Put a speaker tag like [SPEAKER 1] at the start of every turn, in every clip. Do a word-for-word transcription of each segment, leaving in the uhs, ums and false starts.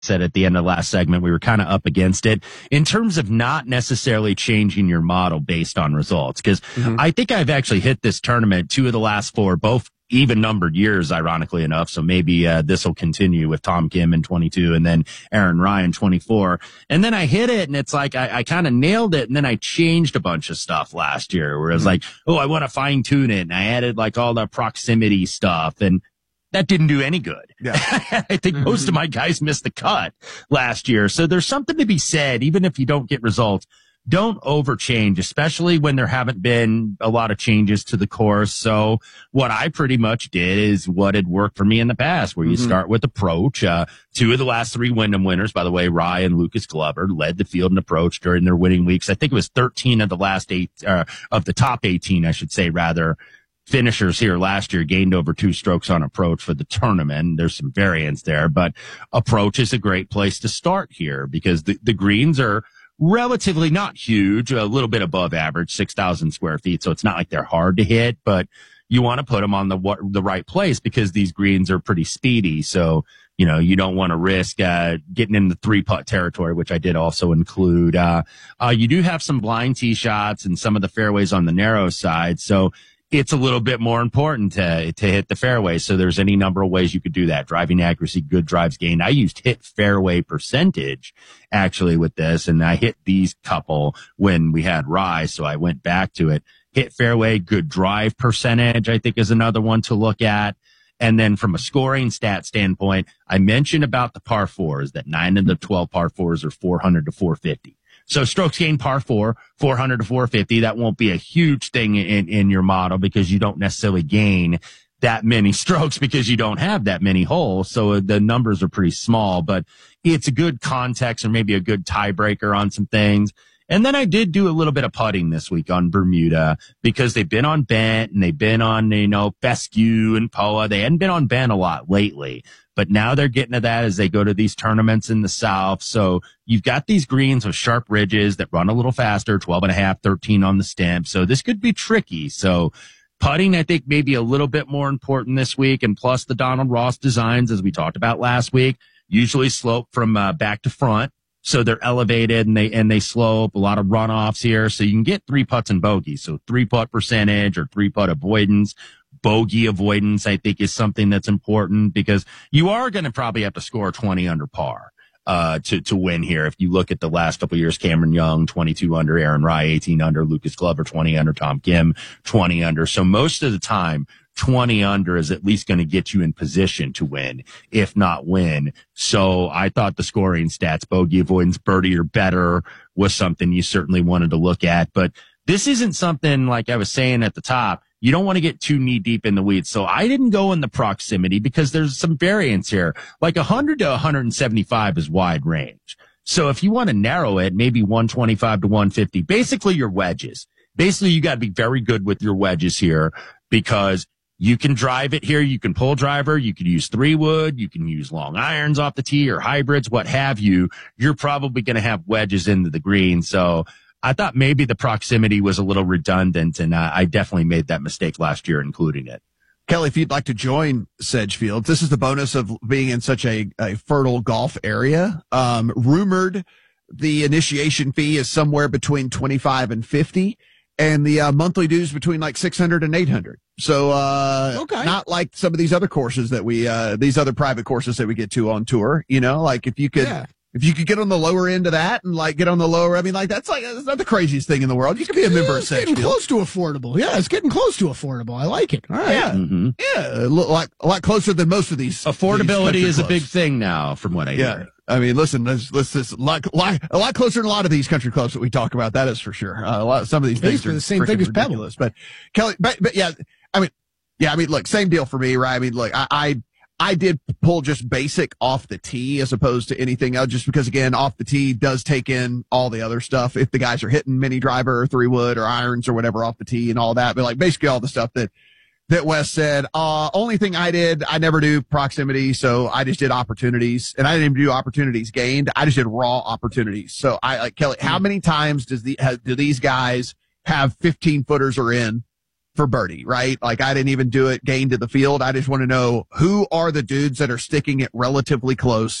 [SPEAKER 1] said at the end of the last segment, we were kind of up against it in terms of not necessarily changing your model based on results. Cause mm-hmm. I think I've actually hit this tournament two of the last four, both even numbered years, ironically enough. So maybe, uh, this will continue with Tom Kim in twenty-two and then Aaron Ryan twenty-four. And then I hit it and it's like, I, I kind of nailed it. And then I changed a bunch of stuff last year where it was mm-hmm. like, oh, I want to fine tune it. And I added like all the proximity stuff, and that didn't do any good. Yeah. I think mm-hmm. most of my guys missed the cut last year. So there's something to be said, even if you don't get results. Don't overchange, especially when there haven't been a lot of changes to the course. So what I pretty much did is what had worked for me in the past, where you mm-hmm. start with approach. Uh, two of the last three Wyndham winners, by the way, Rye and Lucas Glover, led the field in approach during their winning weeks. I think it was thirteen of the last eight, uh, of the top eighteen, I should say, rather, finishers here last year gained over two strokes on approach for the tournament. There's some variance there, but approach is a great place to start here because the, the greens are relatively not huge, a little bit above average, six thousand square feet. So it's not like they're hard to hit, but you want to put them on the the right place because these greens are pretty speedy. So, you know, you don't want to risk uh getting in the three putt territory, which I did also include. Uh, uh you do have some blind tee shots and some of the fairways on the narrow side. So it's a little bit more important to to hit the fairway. So there's any number of ways you could do that. Driving accuracy, good drives gained. I used hit fairway percentage actually with this, and I hit these couple when we had Rye, so I went back to it. Hit fairway, good drive percentage, I think, is another one to look at. And then from a scoring stat standpoint, I mentioned about the par fours, that nine of the twelve par fours are four hundred to four fifty. So strokes gained par four, four hundred to four fifty. That won't be a huge thing in, in your model because you don't necessarily gain that many strokes because you don't have that many holes. So the numbers are pretty small, but it's a good context or maybe a good tiebreaker on some things. And then I did do a little bit of putting this week on Bermuda because they've been on Bent and they've been on, you know, Fescue and P O A. They hadn't been on Bent a lot lately, but now they're getting to that as they go to these tournaments in the South. So you've got these greens with sharp ridges that run a little faster, twelve and a half, thirteen on the stem. So this could be tricky. So putting, I think, maybe a little bit more important this week. And plus the Donald Ross designs, as we talked about last week, usually slope from uh, back to front. So they're elevated and they, and they slope, a lot of runoffs here. So you can get three putts and bogeys. So three putt percentage or three putt avoidance, bogey avoidance, I think is something that's important because you are going to probably have to score twenty under par, uh, to, to win here. If you look at the last couple of years, Cameron Young, twenty-two under, Aaron Rye, eighteen under, Lucas Glover, twenty under, Tom Kim, twenty under. So most of the time, twenty under is at least going to get you in position to win, if not win. So I thought the scoring stats, bogey avoidance, birdie or better, was something you certainly wanted to look at. But this isn't something, like I was saying at the top, you don't want to get too knee deep in the weeds. So I didn't go in the proximity because there's some variance here. Like one hundred to one seventy-five is wide range. So if you want to narrow it, maybe one twenty-five to one fifty, basically your wedges. Basically, you got to be very good with your wedges here because you can drive it here. You can pull driver. You can use three wood. You can use long irons off the tee or hybrids, what have you. You're probably going to have wedges into the green. So I thought maybe the proximity was a little redundant, and uh, I definitely made that mistake last year, including it.
[SPEAKER 2] Kelly, if you'd like to join Sedgefield, this is the bonus of being in such a, a fertile golf area. Um, rumored the initiation fee is somewhere between twenty-five and fifty. And the uh, monthly dues between like six hundred and eight hundred. So, uh, okay. Not like some of these other courses that we, uh, these other private courses that we get to on tour, you know, like if you could, yeah. if you could get on the lower end of that and like get on the lower, I mean, like that's like, that's not the craziest thing in the world. You could be a
[SPEAKER 3] yeah,
[SPEAKER 2] member of
[SPEAKER 3] It's getting
[SPEAKER 2] Sedgefield.
[SPEAKER 3] close to affordable. Yeah, it's getting close to affordable. I like it. All right.
[SPEAKER 2] Yeah.
[SPEAKER 1] Mm-hmm.
[SPEAKER 2] Yeah. A lot, a lot closer than most of these.
[SPEAKER 1] Affordability
[SPEAKER 2] these
[SPEAKER 1] is a
[SPEAKER 2] clubs.
[SPEAKER 1] big thing now, from what I
[SPEAKER 2] yeah.
[SPEAKER 1] hear.
[SPEAKER 2] I mean, listen, let's, let's, let's lot, lot, a lot closer than a lot of these country clubs that we talk about. That is for sure. Uh, a lot, some of these things are
[SPEAKER 3] the same thing as
[SPEAKER 2] ridiculous. But Kelly, but, but yeah, I mean, yeah, I mean, look, same deal for me, right? I mean, look, I, I, I did pull just basic off the tee as opposed to anything else, just because again, off the tee does take in all the other stuff. If the guys are hitting mini driver or three wood or irons or whatever off the tee and all that, but like basically all the stuff that, that Wes said. Uh, only thing I did, I never do proximity. So I just did opportunities, and I didn't even do opportunities gained. I just did raw opportunities. So I, like Kelly, how many times does the, has, do these guys have fifteen footers or in for birdie, right? Like I didn't even do it gained to the field. I just want to know who are the dudes that are sticking it relatively close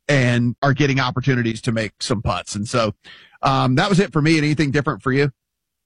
[SPEAKER 2] and are getting opportunities to make some putts. And so, um, that was it for me. Anything different for you?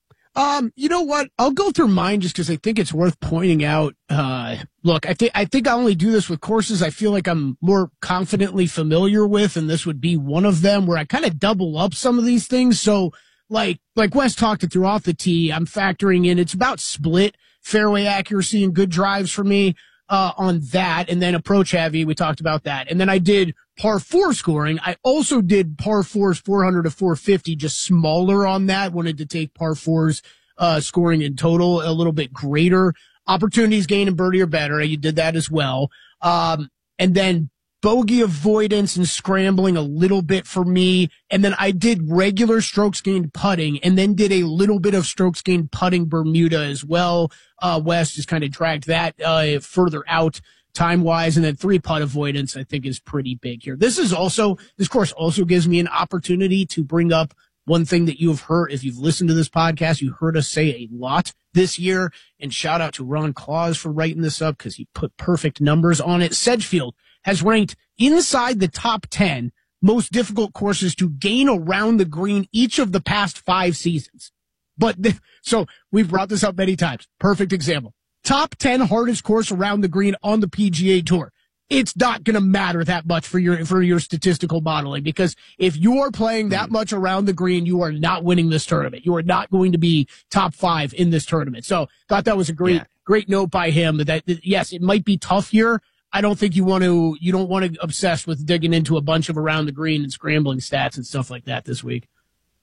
[SPEAKER 3] Um, you know what? I'll go through mine just because I think it's worth pointing out. Uh, look, I think I think I only do this with courses I feel like I'm more confidently familiar with, and this would be one of them where I kind of double up some of these things. So, like like Wes talked it through off the tee, I'm factoring in it's about split fairway accuracy and good drives for me uh, on that, and then approach heavy. We talked about that, and then I did par four scoring. I also did par fours four hundred to four fifty, just smaller on that. Wanted to take par fours uh, scoring in total a little bit greater. Opportunities gained and birdie or better. You did that as well. Um, and then bogey avoidance and scrambling a little bit for me. And then I did regular strokes gained putting and then did a little bit of strokes gained putting Bermuda as well. Uh, West just kind of dragged that uh, further out time-wise, and then three putt avoidance, I think, is pretty big here. This is also, this course also gives me an opportunity to bring up one thing that you have heard, if you've listened to this podcast, you heard us say a lot this year, and shout out to Ron Claus for writing this up because he put perfect numbers on it. Sedgefield has ranked inside the top ten most difficult courses to gain around the green each of the past five seasons. But, th- so we've brought this up many times. Perfect example. Top ten hardest course around the green on the P G A Tour. It's not going to matter that much for your for your statistical modeling, because if you are playing that much around the green, you are not winning this tournament. You are not going to be top five in this tournament. So thought that was a great, yeah. great note by him that, that, that, yes, it might be tough here. I don't think you want to, you don't want to obsess with digging into a bunch of around the green and scrambling stats and stuff like that this week.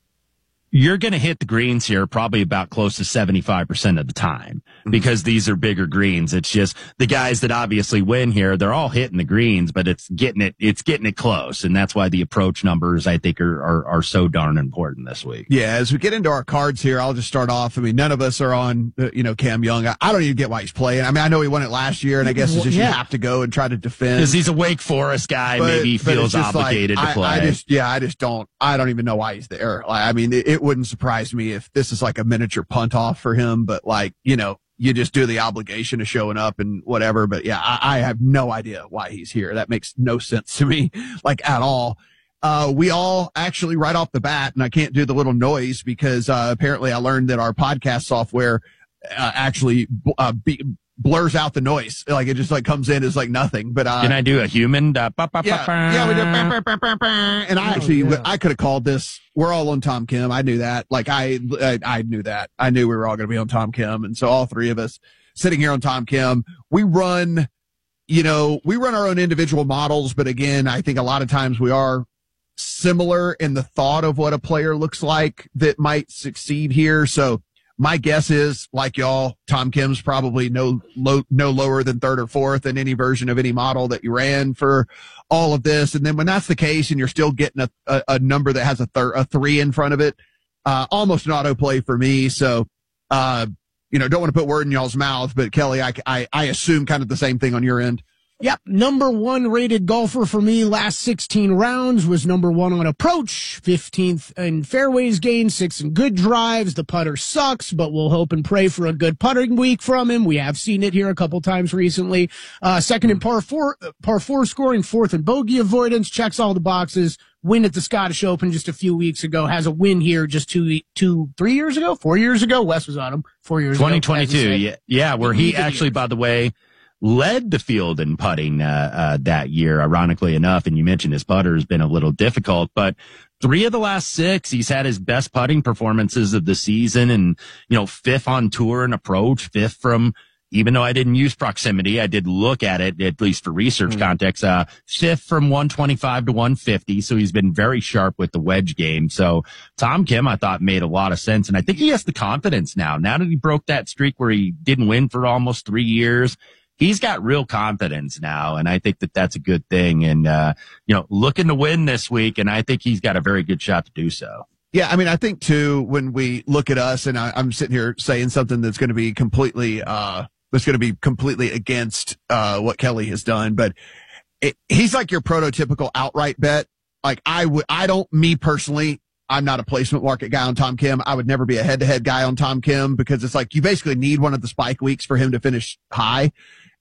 [SPEAKER 1] You're going to hit the greens here probably about close to seventy-five percent of the time because these are bigger greens. It's just the guys that obviously win here, they're all hitting the greens, but it's getting it, it's getting it close. And that's why the approach numbers, I think, are, are, are so darn important this week.
[SPEAKER 2] Yeah. As we get into our cards here, I'll just start off. I mean, none of us are on, uh, you know, Cam Young. I, I don't even get why he's playing. I mean, I know he won it last year, and I guess it's just yeah. you have to go and try to defend.
[SPEAKER 1] Because he's a Wake Forest guy. But, maybe he feels obligated
[SPEAKER 2] like,
[SPEAKER 1] to play.
[SPEAKER 2] I, I just, yeah, I just don't, I don't even know why he's there. Like, I mean, it, it wouldn't surprise me if this is like a miniature punt off for him, but like, you know, you just do the obligation of showing up and whatever. But yeah, I, I have no idea why he's here. That makes no sense to me, like at all. Uh, we all actually right off the bat, and I can't do the little noise because, uh, apparently I learned that our podcast software, uh, actually, uh, be, blurs out the noise. Like it just like comes in as like nothing. But uh,
[SPEAKER 1] can I do a human? Uh, bah, bah,
[SPEAKER 2] yeah,
[SPEAKER 1] bah,
[SPEAKER 2] yeah, we do. Bah, bah, bah, bah, and I actually, oh, yeah. I could have called this. We're all on Tom Kim. I knew that. Like I, I, I knew that. I knew we were all going to be on Tom Kim, and so all three of us sitting here on Tom Kim, we run. You know, we run our own individual models, but again, I think a lot of times we are similar in the thought of what a player looks like that might succeed here. So. My guess is, like y'all, Tom Kim's probably no low, no lower than third or fourth in any version of any model that you ran for all of this. And then when that's the case and you're still getting a, a, a number that has a thir- a three in front of it, uh, almost an autoplay for me. So, uh, you know, don't want to put word in y'all's mouth, but Kelly, I, I, I assume kind of the same thing on your end.
[SPEAKER 3] Yep. Number one rated golfer for me last sixteen rounds was number one on approach, fifteenth in fairways gained, sixth in good drives. The putter sucks, but we'll hope and pray for a good putting week from him. We have seen it here a couple times recently. Uh, second in par four, par four scoring, fourth in bogey avoidance, checks all the boxes. Win at the Scottish Open just a few weeks ago, has a win here just two, two, three years ago, four years ago. Wes was on him four years
[SPEAKER 1] twenty
[SPEAKER 3] ago.
[SPEAKER 1] twenty twenty-two. Yeah. Yeah. Where he actually, years. by the way, led the field in putting, uh, uh, that year, ironically enough. And you mentioned his putter has been a little difficult, but three of the last six, he's had his best putting performances of the season, and, you know, fifth on tour and approach, fifth from, even though I didn't use proximity, I did look at it, at least for research mm. context, uh, fifth from one twenty-five to one fifty. So he's been very sharp with the wedge game. So Tom Kim, I thought, made a lot of sense. And I think he has the confidence now. Now that he broke that streak where he didn't win for almost three years, he's got real confidence now, and I think that that's a good thing. And, uh, you know, looking to win this week, and I think he's got a very good shot to do so.
[SPEAKER 2] Yeah, I mean, I think, too, when we look at us, and I, I'm sitting here saying something that's going to be completely, uh, that's going to be completely against, uh, what Kelly has done, but it, he's like your prototypical outright bet. Like, I would, I don't, me personally, I'm not a placement market guy on Tom Kim. I would never be a head-to-head guy on Tom Kim because it's like you basically need one of the spike weeks for him to finish high.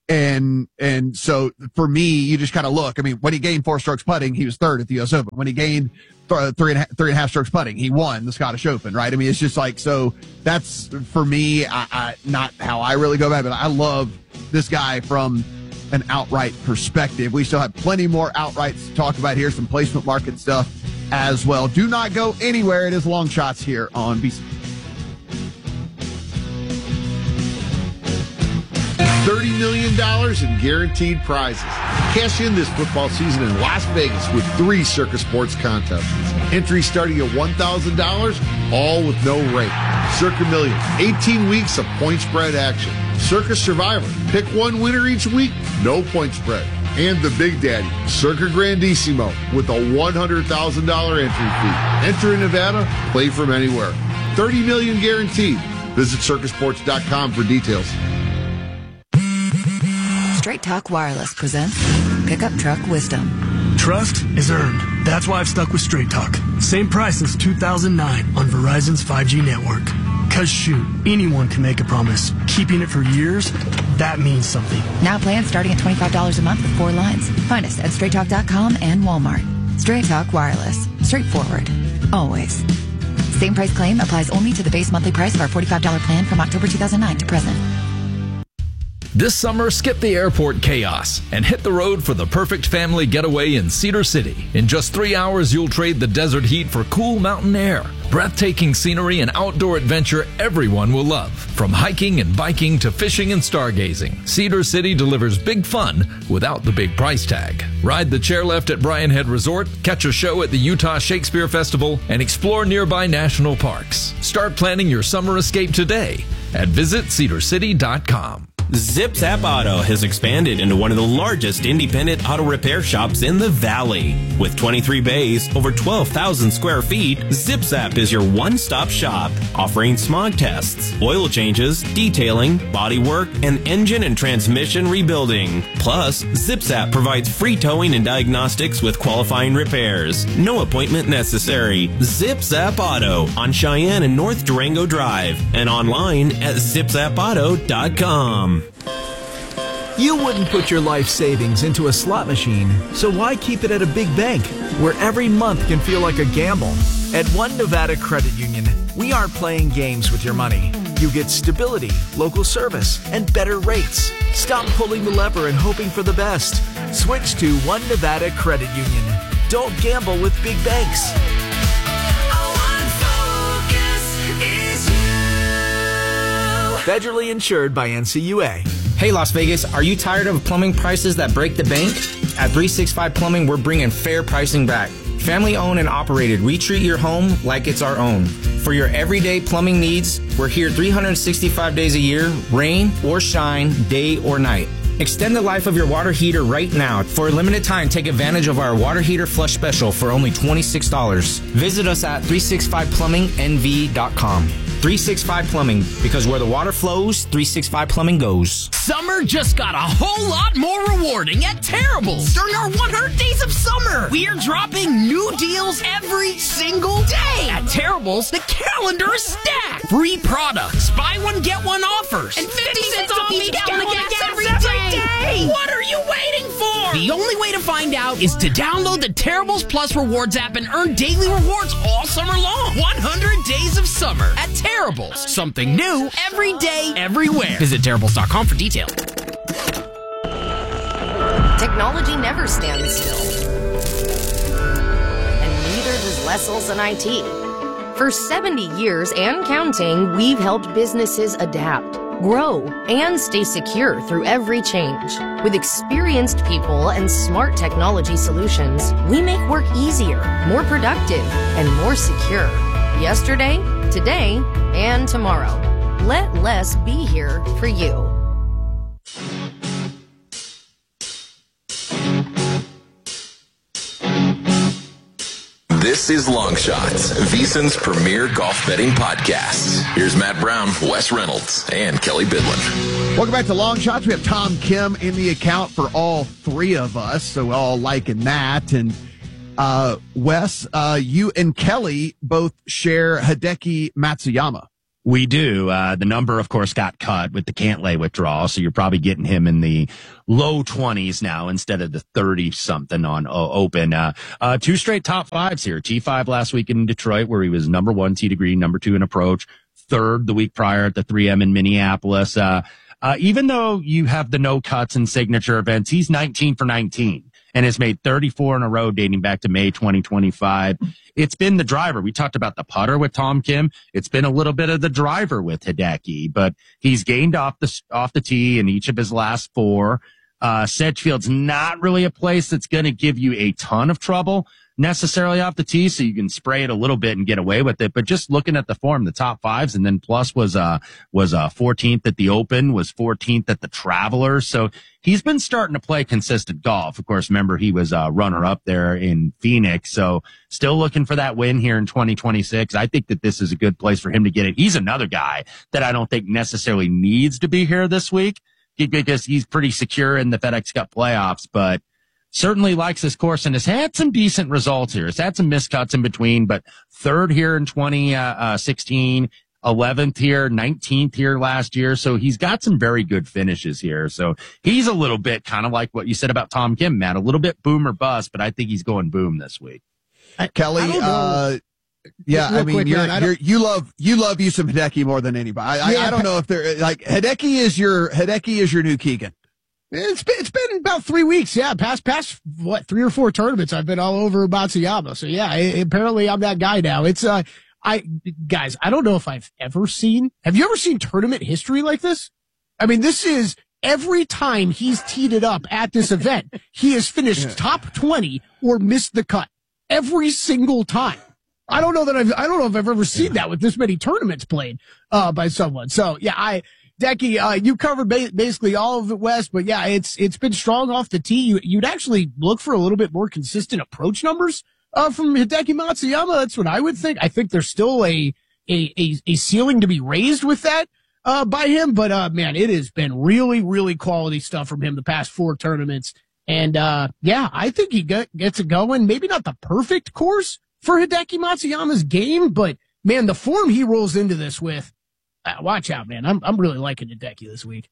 [SPEAKER 2] And, and so for me, you just kind of look, I mean, when he gained four strokes putting, he was third at the U S Open. When he gained th- three and a half, three and a half strokes putting, he won the Scottish Open, right? I mean, it's just like, so that's for me, I, I, not how I really go about it, but I love this guy from an outright perspective. We still have plenty more outrights to talk about here, some placement market stuff as well. Do not go anywhere. It is Long Shots here on V C.
[SPEAKER 4] thirty million dollars in guaranteed prizes. Cash in this football season in Las Vegas with three Circus Sports contests. Entries starting at one thousand dollars, all with no rate. Circa Million, eighteen weeks of point spread action. Circus Survivor, pick one winner each week, no point spread. And the Big Daddy, Circa Grandissimo, with a one hundred thousand dollars entry fee. Enter in Nevada, play from anywhere. thirty million dollars guaranteed. Visit circus sports dot com for details.
[SPEAKER 5] Straight Talk Wireless presents Pickup Truck Wisdom.
[SPEAKER 6] Trust is earned. That's why I've stuck with Straight Talk. Same price since two thousand nine on Verizon's five G network. Cause shoot, anyone can make a promise. Keeping it for years, that means something.
[SPEAKER 5] Now plans starting at twenty-five dollars a month with four lines. Find us at straight talk dot com and Walmart. Straight Talk Wireless. Straightforward. Always. Same price claim applies only to the base monthly price of our forty-five dollars plan from October two thousand nine to present.
[SPEAKER 7] This summer, skip the airport chaos and hit the road for the perfect family getaway in Cedar City. In just three hours, you'll trade the desert heat for cool mountain air. Breathtaking scenery and outdoor adventure everyone will love. From hiking and biking to fishing and stargazing, Cedar City delivers big fun without the big price tag. Ride the chairlift at Bryan Head Resort, catch a show at the Utah Shakespeare Festival, and explore nearby national parks. Start planning your summer escape today at visit cedar city dot com.
[SPEAKER 8] ZipZap Auto has expanded into one of the largest independent auto repair shops in the Valley. With twenty-three bays, over twelve thousand square feet, ZipZap is your one-stop shop, offering smog tests, oil changes, detailing, bodywork, and engine and transmission rebuilding. Plus, ZipZap provides free towing and diagnostics with qualifying repairs. No appointment necessary. ZipZap Auto on Cheyenne and North Durango Drive and online at zip zap auto dot com.
[SPEAKER 9] You wouldn't put your life savings into a slot machine, so why keep it at a big bank where every month can feel like a gamble? At One Nevada Credit Union, we aren't playing games with your money. You get stability, local service, and better rates. Stop pulling the lever and hoping for the best. Switch to One Nevada Credit Union. Don't gamble with big banks. Federally insured by N C U A.
[SPEAKER 10] Hey Las Vegas, are you tired of plumbing prices that break the bank? At three sixty-five Plumbing, we're bringing fair pricing back. Family owned and operated, we treat your home like it's our own. For your everyday plumbing needs, we're here three hundred sixty-five days a year, rain or shine, day or night. Extend the life of your water heater right now. For a limited time, take advantage of our water heater flush special for only twenty-six dollars. Visit us at three sixty-five plumbing n v dot com. three sixty-five Plumbing, because where the water flows, three sixty-five Plumbing goes.
[SPEAKER 11] Summer just got a whole lot more rewarding at Terrible's. During our one hundred days of summer, we are dropping new deals every single day. At Terrible's, the calendar is stacked. Free products, buy one, get one offers, and fifty cents off each gallon of gas every day. What are you waiting for? The only way to find out is to download the Terrible's Plus Rewards app and earn daily rewards all summer long. one hundred days of summer at Terrible's. Something new every day, everywhere. Visit terribles dot com for details.
[SPEAKER 12] Technology never stands still. And neither does Lesselson I T. For seventy years and counting, we've helped businesses adapt, grow, and stay secure through every change. With experienced people and smart technology solutions, we make work easier, more productive, and more secure. Yesterday, today, and tomorrow. Let less be here for you.
[SPEAKER 13] This is Long Shots, VSiN's premier golf betting podcast. Here's Matt Brown, Wes Reynolds, and Kelly Bidlin.
[SPEAKER 2] Welcome back to Long Shots. We have Tom Kim in the account for all three of us, so we're all liking that. And uh, Wes, uh, you and Kelly both share Hideki Matsuyama.
[SPEAKER 1] We do. Uh, the number, of course, got cut with the Cantlay withdrawal, so you're probably getting him in the low twenties now instead of the thirty-something on uh, open. Uh, uh, two straight top fives here. T five last week in Detroit, where he was number one tee to green, number two in approach, third the week prior at the three M in Minneapolis. Uh, uh, even though you have the no cuts and signature events, he's nineteen for nineteen. And has made thirty-four in a row dating back to May twenty twenty-five. It's been the driver. We talked about the putter with Tom Kim. It's been a little bit of the driver with Hideki, but he's gained off the, off the tee in each of his last four. Uh, Sedgefield's not really a place that's going to give you a ton of trouble necessarily off the tee, so you can spray it a little bit and get away with it. But just looking at the form, the top fives, and then plus was uh was uh fourteenth at the Open, was fourteenth at the Travelers. So he's been starting to play consistent golf. Of course, remember he was a runner up there in Phoenix. So still looking for that win here in twenty twenty-six. I think that this is a good place for him to get it. He's another guy that I don't think necessarily needs to be here this week because he's pretty secure in the FedEx Cup playoffs, but certainly likes this course and has had some decent results here. Has had some miscuts in between, but third here in twenty sixteen, eleventh here, nineteenth here last year. So he's got some very good finishes here. So he's a little bit kind of like what you said about Tom Kim, Matt, a little bit boom or bust, but I think he's going boom this week.
[SPEAKER 2] Kelly, uh, yeah,
[SPEAKER 3] Real
[SPEAKER 2] I mean,
[SPEAKER 3] quick,
[SPEAKER 2] you're,
[SPEAKER 3] man, I
[SPEAKER 2] you're, you love you love you some Hideki more than anybody. I,
[SPEAKER 3] Yeah,
[SPEAKER 2] I, I don't know if they're like Hideki is your Hideki is your new Keegan.
[SPEAKER 3] It's been, it's been about three weeks. Yeah. Past, past what, three or four tournaments. I've been all over Matsuyama. So yeah, I, apparently I'm that guy now. It's, uh, I, guys, I don't know if I've ever seen, have you ever seen tournament history like this? I mean, this is every time he's teed it up at this event, he has finished yeah. top twenty or missed the cut every single time. I don't know that I've, I don't know if I've ever seen yeah. that with this many tournaments played, uh, by someone. So yeah, I, Decky, uh, you covered ba- basically all of it, Wes, but yeah, it's, it's been strong off the tee. You, you'd actually look for a little bit more consistent approach numbers, uh, from Hideki Matsuyama. That's what I would think. I think there's still a, a, a, a ceiling to be raised with that, uh, by him. But, uh, man, it has been really, really quality stuff from him the past four tournaments. And, uh, yeah, I think he get, gets it going. Maybe not the perfect course for Hideki Matsuyama's game, but man, the form he rolls into this with, Uh, watch out, man. I'm I'm really liking Hideki this week.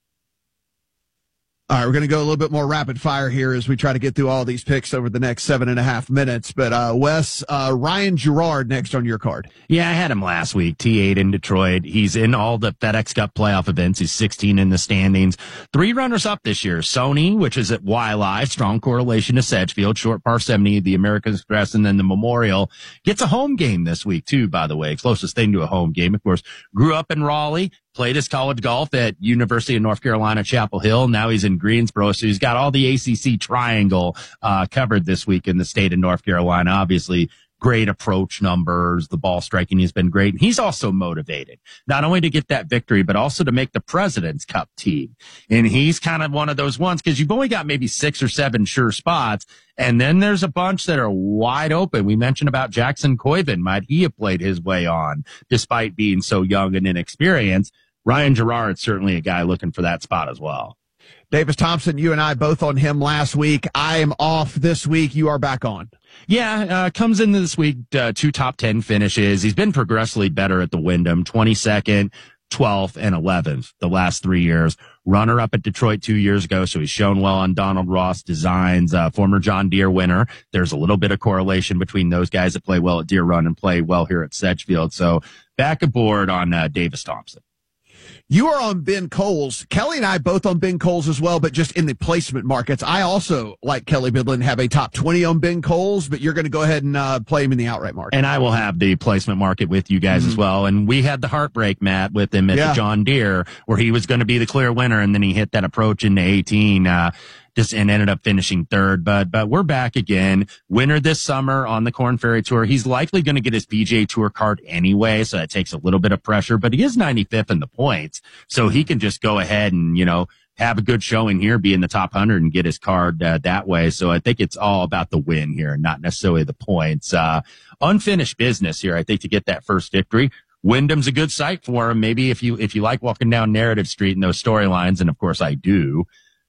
[SPEAKER 2] All right, we're going to go a little bit more rapid fire here as we try to get through all these picks over the next seven and a half minutes. But, uh, Wes, uh, Ryan Gerard next on your card.
[SPEAKER 1] Yeah, I had him last week. T eight in Detroit. He's in all the FedEx Cup playoff events. He's sixteen in the standings. Three runners up this year. Sony, which is at Waialae, strong correlation to Sedgefield, short par seventy, the American Express, and then the Memorial. Gets a home game this week, too, by the way. Closest thing to a home game, of course. Grew up in Raleigh. Played his college golf at University of North Carolina, Chapel Hill. Now he's in Greensboro. So he's got all the A C C triangle, uh, covered this week in the state of North Carolina. Obviously, great approach numbers. The ball striking has been great. And he's also motivated, not only to get that victory, but also to make the President's Cup team. And he's kind of one of those ones because you've only got maybe six or seven sure spots. And then there's a bunch that are wide open. We mentioned about Jackson Koiven. Might he have played his way on despite being so young and inexperienced? Ryan Gerard's certainly a guy looking for that spot as well.
[SPEAKER 2] Davis Thompson, you and I both on him last week. I am off this week. You are back on.
[SPEAKER 1] Yeah, uh, comes into this week, uh, two top ten finishes. He's been progressively better at the Wyndham, twenty-second, twelfth, and eleventh the last three years. Runner up at Detroit two years ago, so he's shown well on Donald Ross Designs, uh, former John Deere winner. There's a little bit of correlation between those guys that play well at Deere Run and play well here at Sedgefield. So back aboard on uh, Davis Thompson.
[SPEAKER 2] You are on Ben Coles. Kelly and I both on Ben Coles as well, but just in the placement markets. I also, like Kelly Bidlin, have a top twenty on Ben Coles, but you're going to go ahead and uh, play him in the outright market.
[SPEAKER 1] And I will have the placement market with you guys mm-hmm. as well. And we had the heartbreak, Matt, with him at yeah. the John Deere, where he was going to be the clear winner, and then he hit that approach into eighteen. Uh, Just and ended up finishing third, but but we're back again. Winner this summer on the Korn Ferry Tour. He's likely going to get his P G A Tour card anyway, so that takes a little bit of pressure. But he is ninety-fifth in the points, so he can just go ahead and you know have a good showing here, be in the top one hundred, and get his card uh, that way. So I think it's all about the win here, not necessarily the points. Uh, unfinished business here, I think, to get that first victory. Wyndham's a good site for him. Maybe if you if you like walking down Narrative Street and those storylines, and of course I do.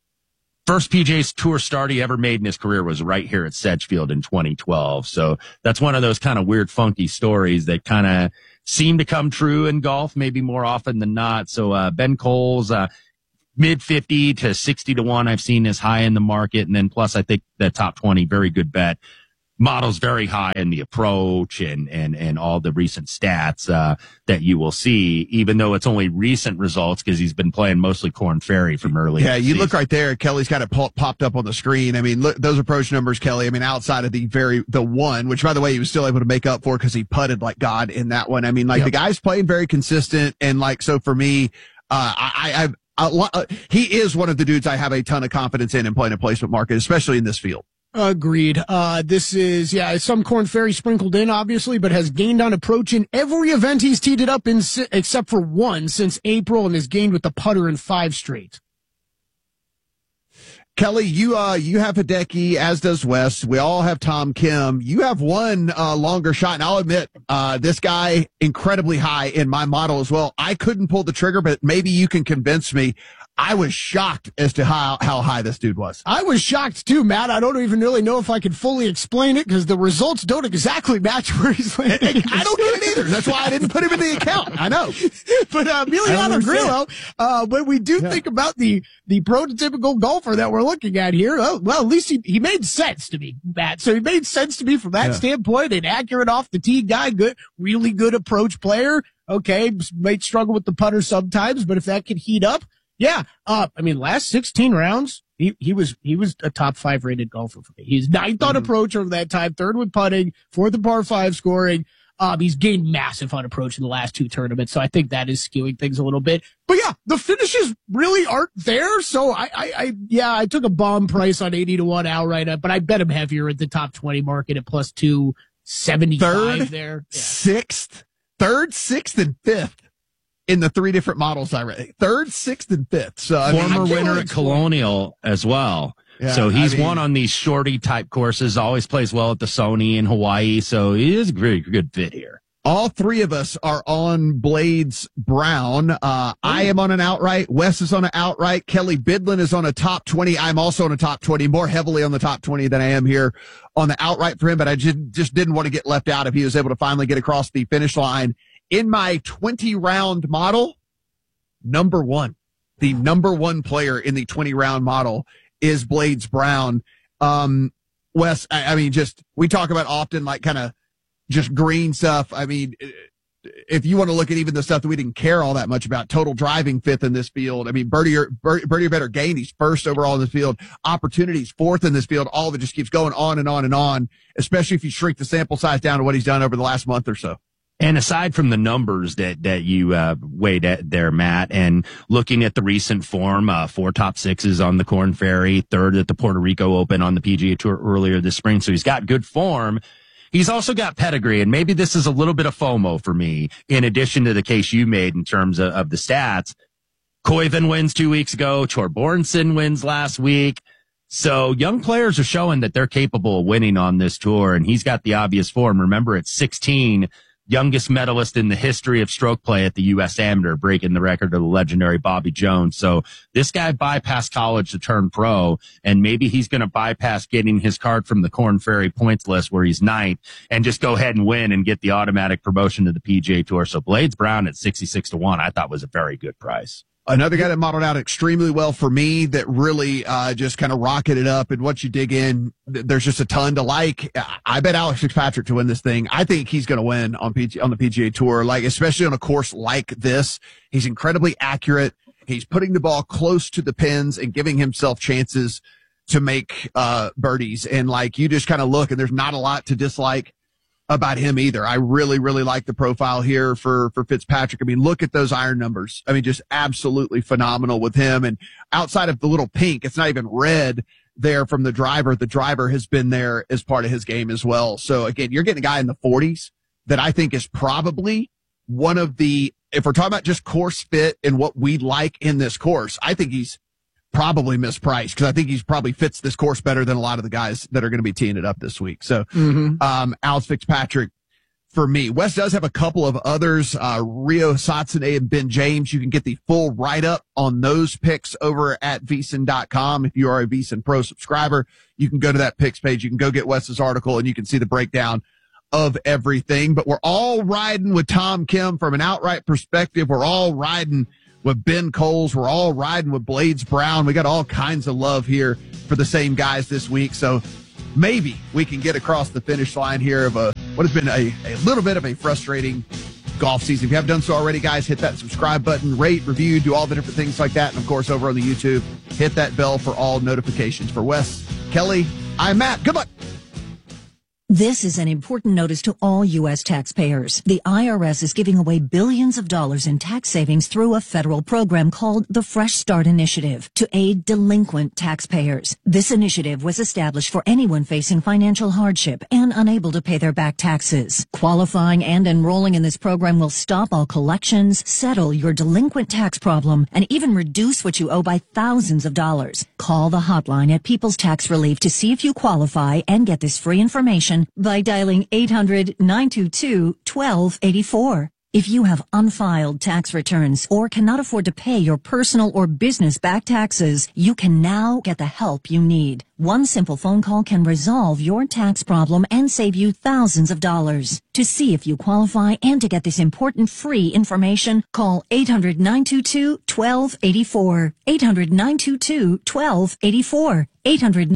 [SPEAKER 1] First P G A Tour start he ever made in his career was right here at Sedgefield in twenty twelve. So that's one of those kind of weird, funky stories that kind of seem to come true in golf, maybe more often than not. So, uh, Ben Coles, uh, mid fifty to sixty to one, I've seen as high in the market. And then plus, I think the top twenty, very good bet. Models very high in the approach and, and, and all the recent stats, uh, that you will see, even though it's only recent results because he's been playing mostly Corn Ferry from early.
[SPEAKER 2] Yeah, you
[SPEAKER 1] season.
[SPEAKER 2] look right there. Kelly's got it popped up on the screen. I mean, look, those approach numbers, Kelly. I mean, outside of the very, the one, which by the way, he was still able to make up for because he putted like God in that one. I mean, like yep. the guy's playing very consistent. And like, so for me, uh, I, I've, a lot, uh, he is one of the dudes I have a ton of confidence in and playing a placement market, especially in this field.
[SPEAKER 3] Agreed. Uh, this is, yeah, some Corn Ferry sprinkled in, obviously, but has gained on approach in every event he's teed it up in, except for one since April, and has gained with the putter in five straight.
[SPEAKER 2] Kelly, you, uh, you have Hideki, as does Wes. We all have Tom Kim. You have one, uh, longer shot. And I'll admit, uh, this guy incredibly high in my model as well. I couldn't pull the trigger, but maybe you can convince me. I was shocked as to how, how high this dude was.
[SPEAKER 3] I was shocked too, Matt. I don't even really know if I can fully explain it because the results don't exactly match where he's landing.
[SPEAKER 2] I don't get it either. That's why I didn't put him in the account. I know.
[SPEAKER 3] But, uh, Emiliano Grillo, uh, when we do yeah. think about the, the prototypical golfer that we're looking at here, oh, well, at least he, he made sense to me, Matt. So he made sense to me from that yeah. standpoint. An accurate off the tee guy, good, really good approach player. Okay. Might struggle with the putter sometimes, but if that can heat up, yeah, uh, I mean, last sixteen rounds, he, he was, he was a top five rated golfer for me. He's ninth on mm-hmm. approach over that time, third with putting, fourth in par five scoring. Um, he's gained massive on approach in the last two tournaments, so I think that is skewing things a little bit. But yeah, the finishes really aren't there, so I, I, I yeah, I took a bomb price on eighty to one outright, but I bet him heavier at the top twenty market at plus two seventy-five there. Yeah.
[SPEAKER 2] Sixth, third, sixth, and fifth. In the three different models I read. Third, sixth, and fifth. So I
[SPEAKER 1] Former
[SPEAKER 2] mean,
[SPEAKER 1] winner at Colonial as well. Yeah, so he's I mean, won on these shorty type courses, always plays well at the Sony in Hawaii. So he is a very good fit here.
[SPEAKER 2] All three of us are on Blades Brown. Uh, I am on an outright. Wes is on an outright. Kelly Bidlin is on a top twenty. I'm also on a top twenty, more heavily on the top twenty than I am here on the outright for him, but I just, just didn't want to get left out if he was able to finally get across the finish line. In my twenty round model, number one, the number one player in the twenty round model is Blades Brown. Um, Wes, I, I mean, just, we talk about often like kind of just green stuff. I mean, if you want to look at even the stuff that we didn't care all that much about, total driving fifth in this field. I mean, birdie or, birdie or better gain, he's first overall in this field. Opportunities fourth in this field. All of it just keeps going on and on and on, especially if you shrink the sample size down to what he's done over the last month or so.
[SPEAKER 1] And aside from the numbers that, that you, uh, weighed at there, Matt, and looking at the recent form, uh, four top sixes on the Corn Ferry, third at the Puerto Rico Open on the P G A Tour earlier this spring. So he's got good form. He's also got pedigree, and maybe this is a little bit of FOMO for me, in addition to the case you made in terms of, of the stats. Koiven wins two weeks ago. Thorbjornsen wins last week. So young players are showing that they're capable of winning on this tour, and he's got the obvious form. Remember, at sixteen, youngest medalist in the history of stroke play at the U S Amateur, breaking the record of the legendary Bobby Jones. So this guy bypassed college to turn pro, and maybe he's going to bypass getting his card from the Corn Ferry points list where he's ninth and just go ahead and win and get the automatic promotion to the P G A Tour. So Blades Brown at sixty-six to one, I thought was a very good price.
[SPEAKER 2] Another guy that modeled out extremely well for me that really uh just kind of rocketed up, and once you dig in, th- there's just a ton to like. I bet Alex Fitzpatrick to win this thing. I think he's going to win on P G, on the P G A Tour, like especially on a course like this. He's incredibly accurate. He's putting the ball close to the pins and giving himself chances to make uh birdies. And like you just kind of look, and there's not a lot to dislike about him either. I really, really like the profile here for, for Fitzpatrick. I mean, look at those iron numbers. I mean, just absolutely phenomenal with him. And outside of the little pink, it's not even red there from the driver. The driver has been there as part of his game as well. So again, you're getting a guy in the forties that I think is probably one of the, if we're talking about just course fit and what we like in this course, I think he's probably mispriced because I think he's probably fits this course better than a lot of the guys that are going to be teeing it up this week. So, mm-hmm. um, Alex Fitzpatrick for me. Wes does have a couple of others, uh, Rio Satsune and Ben James. You can get the full write up on those picks over at V S I N dot com. If you are a V S I N Pro subscriber, you can go to that picks page. You can go get Wes's article and you can see the breakdown of everything, but we're all riding with Tom Kim from an outright perspective. We're all riding with Ben Coles. We're all riding with Blades Brown. We got all kinds of love here for the same guys this week. So maybe we can get across the finish line here of a what has been a, a little bit of a frustrating golf season. If you haven't done so already, guys, hit that subscribe button, rate, review, do all the different things like that. And, of course, over on the YouTube, hit that bell for all notifications. For Wes, Kelly, I'm Matt. Good luck.
[SPEAKER 14] This is an important notice to all U S taxpayers. The I R S is giving away billions of dollars in tax savings through a federal program called the Fresh Start Initiative to aid delinquent taxpayers. This initiative was established for anyone facing financial hardship and unable to pay their back taxes. Qualifying and enrolling in this program will stop all collections, settle your delinquent tax problem, and even reduce what you owe by thousands of dollars. Call the hotline at People's Tax Relief to see if you qualify and get this free information by dialing eight hundred, nine two two, one two eight four. If you have unfiled tax returns or cannot afford to pay your personal or business back taxes, you can now get the help you need. One simple phone call can resolve your tax problem and save you thousands of dollars. To see if you qualify and to get this important free information, call eight hundred, nine two two, one two eight four. eight hundred, nine two two, one two eight four. eight hundred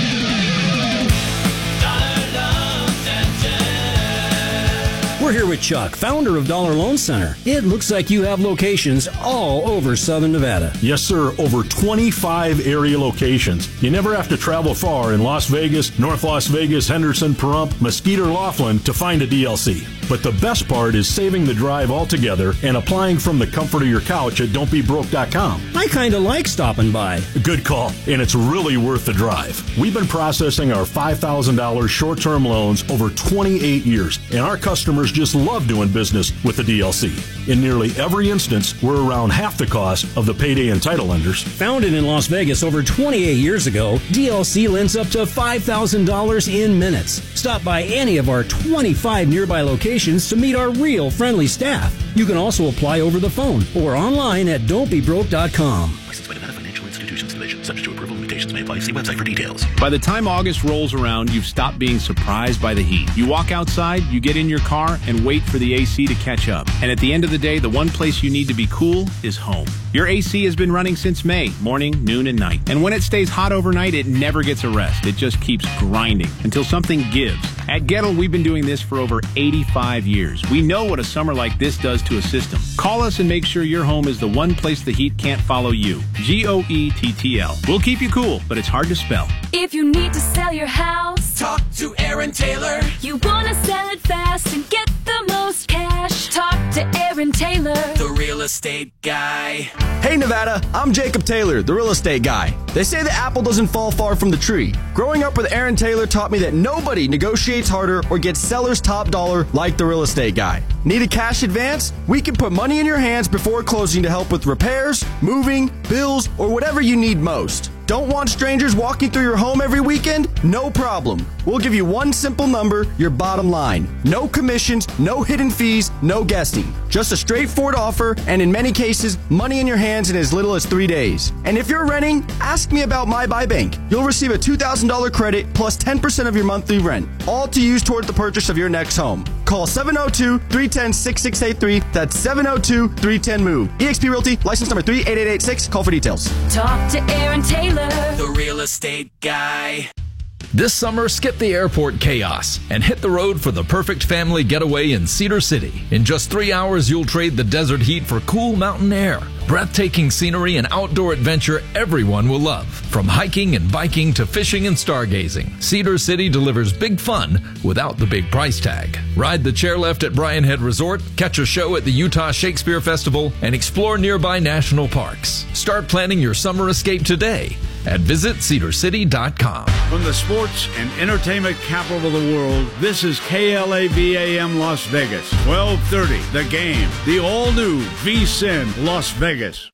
[SPEAKER 15] We're here with Chuck, founder of Dollar Loan Center. It looks like you have locations all over Southern Nevada.
[SPEAKER 16] Yes, sir. Over twenty-five area locations. You never have to travel far in Las Vegas, North Las Vegas, Henderson, Pahrump, Mesquite, or Laughlin to find a D L C. But the best part is saving the drive altogether and applying from the comfort of your couch at don't be broke dot com.
[SPEAKER 15] I kind of like stopping by.
[SPEAKER 16] Good call, and it's really worth the drive. We've been processing our five thousand dollars short-term loans over twenty-eight years, and our customers just love doing business with the D L C. In nearly every instance, we're around half the cost of the payday and title lenders.
[SPEAKER 15] Founded in Las Vegas over twenty-eight years ago, D L C lends up to five thousand dollars in minutes. Stop by any of our twenty-five nearby locations to meet our real friendly staff. You can also apply over the phone or online at don't be broke dot com.
[SPEAKER 17] Licensed by Nevada Financial Institutions Division. Subject to approval, limitations may apply. See website for details.
[SPEAKER 18] By the time August rolls around, you've stopped being surprised by the heat. You walk outside, you get in your car, and wait for the A C to catch up. And at the end of the day, the one place you need to be cool is home. Your A C has been running since May, morning, noon, and night. And when it stays hot overnight, it never gets a rest. It just keeps grinding until something gives. At Gettle, we've been doing this for over eighty-five years. We know what a summer like this does to a system. Call us and make sure your home is the one place the heat can't follow you. G O E T T L. We'll keep you cool, but it's hard to spell.
[SPEAKER 19] If you need to sell your house,
[SPEAKER 11] talk to Aaron Taylor.
[SPEAKER 19] You want to sell it fast and get the most cash, talk to Aaron Taylor,
[SPEAKER 11] the real estate guy.
[SPEAKER 20] Hey Nevada, I'm Jacob Taylor, the real estate guy. They say the apple doesn't fall far from the tree. Growing up with Aaron Taylor taught me that nobody negotiates harder or gets seller's top dollar like the real estate guy. Need a cash advance? We can put money in your hands before closing to help with repairs, moving, bills, or whatever you need most. Don't want strangers walking through your home every weekend? No problem. We'll give you one simple number, your bottom line. No commissions, no hidden fees, no guessing. Just a straightforward offer, and in many cases, money in your hands in as little as three days. And if you're renting, ask me about My Buy Bank. You'll receive a two thousand dollars credit plus ten percent of your monthly rent, all to use toward the purchase of your next home. Call seven oh two, three one oh, six six eight three. That's seven oh two, three one oh, MOVE. eXp Realty, license number three eight eight eight six. Call for details.
[SPEAKER 19] talk to Aaron Taylor,
[SPEAKER 11] the real estate guy.
[SPEAKER 7] This summer, skip the airport chaos and hit the road for the perfect family getaway in Cedar City. In just three hours, you'll trade the desert heat for cool mountain air, breathtaking scenery, and outdoor adventure everyone will love. From hiking and biking to fishing and stargazing, Cedar City delivers big fun without the big price tag. Ride the chairlift at Bryan Head Resort, catch a show at the Utah Shakespeare Festival, and explore nearby national parks. Start planning your summer escape today at visit cedar city dot com.
[SPEAKER 21] From the sports and entertainment capital of the world, this is K L A V A M Las Vegas. twelve thirty, The Game, the all-new V S I N Las Vegas.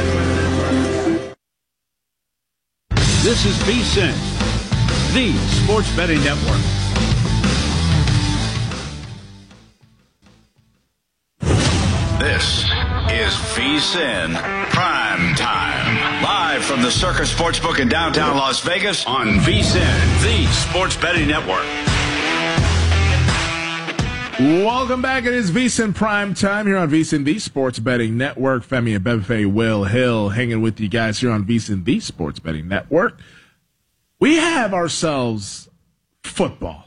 [SPEAKER 21] This is V S I N, the sports betting network.
[SPEAKER 22] This is V S I N Prime Time. Live from the Circus Sportsbook in downtown Las Vegas on V S I N, the sports betting network.
[SPEAKER 4] Welcome back. It is VSiN Prime Time here on VSiN, the Sports Betting Network. Femi and Bebefe, Will Hill, hanging with you guys here on VSiN, the Sports Betting Network. We have ourselves football.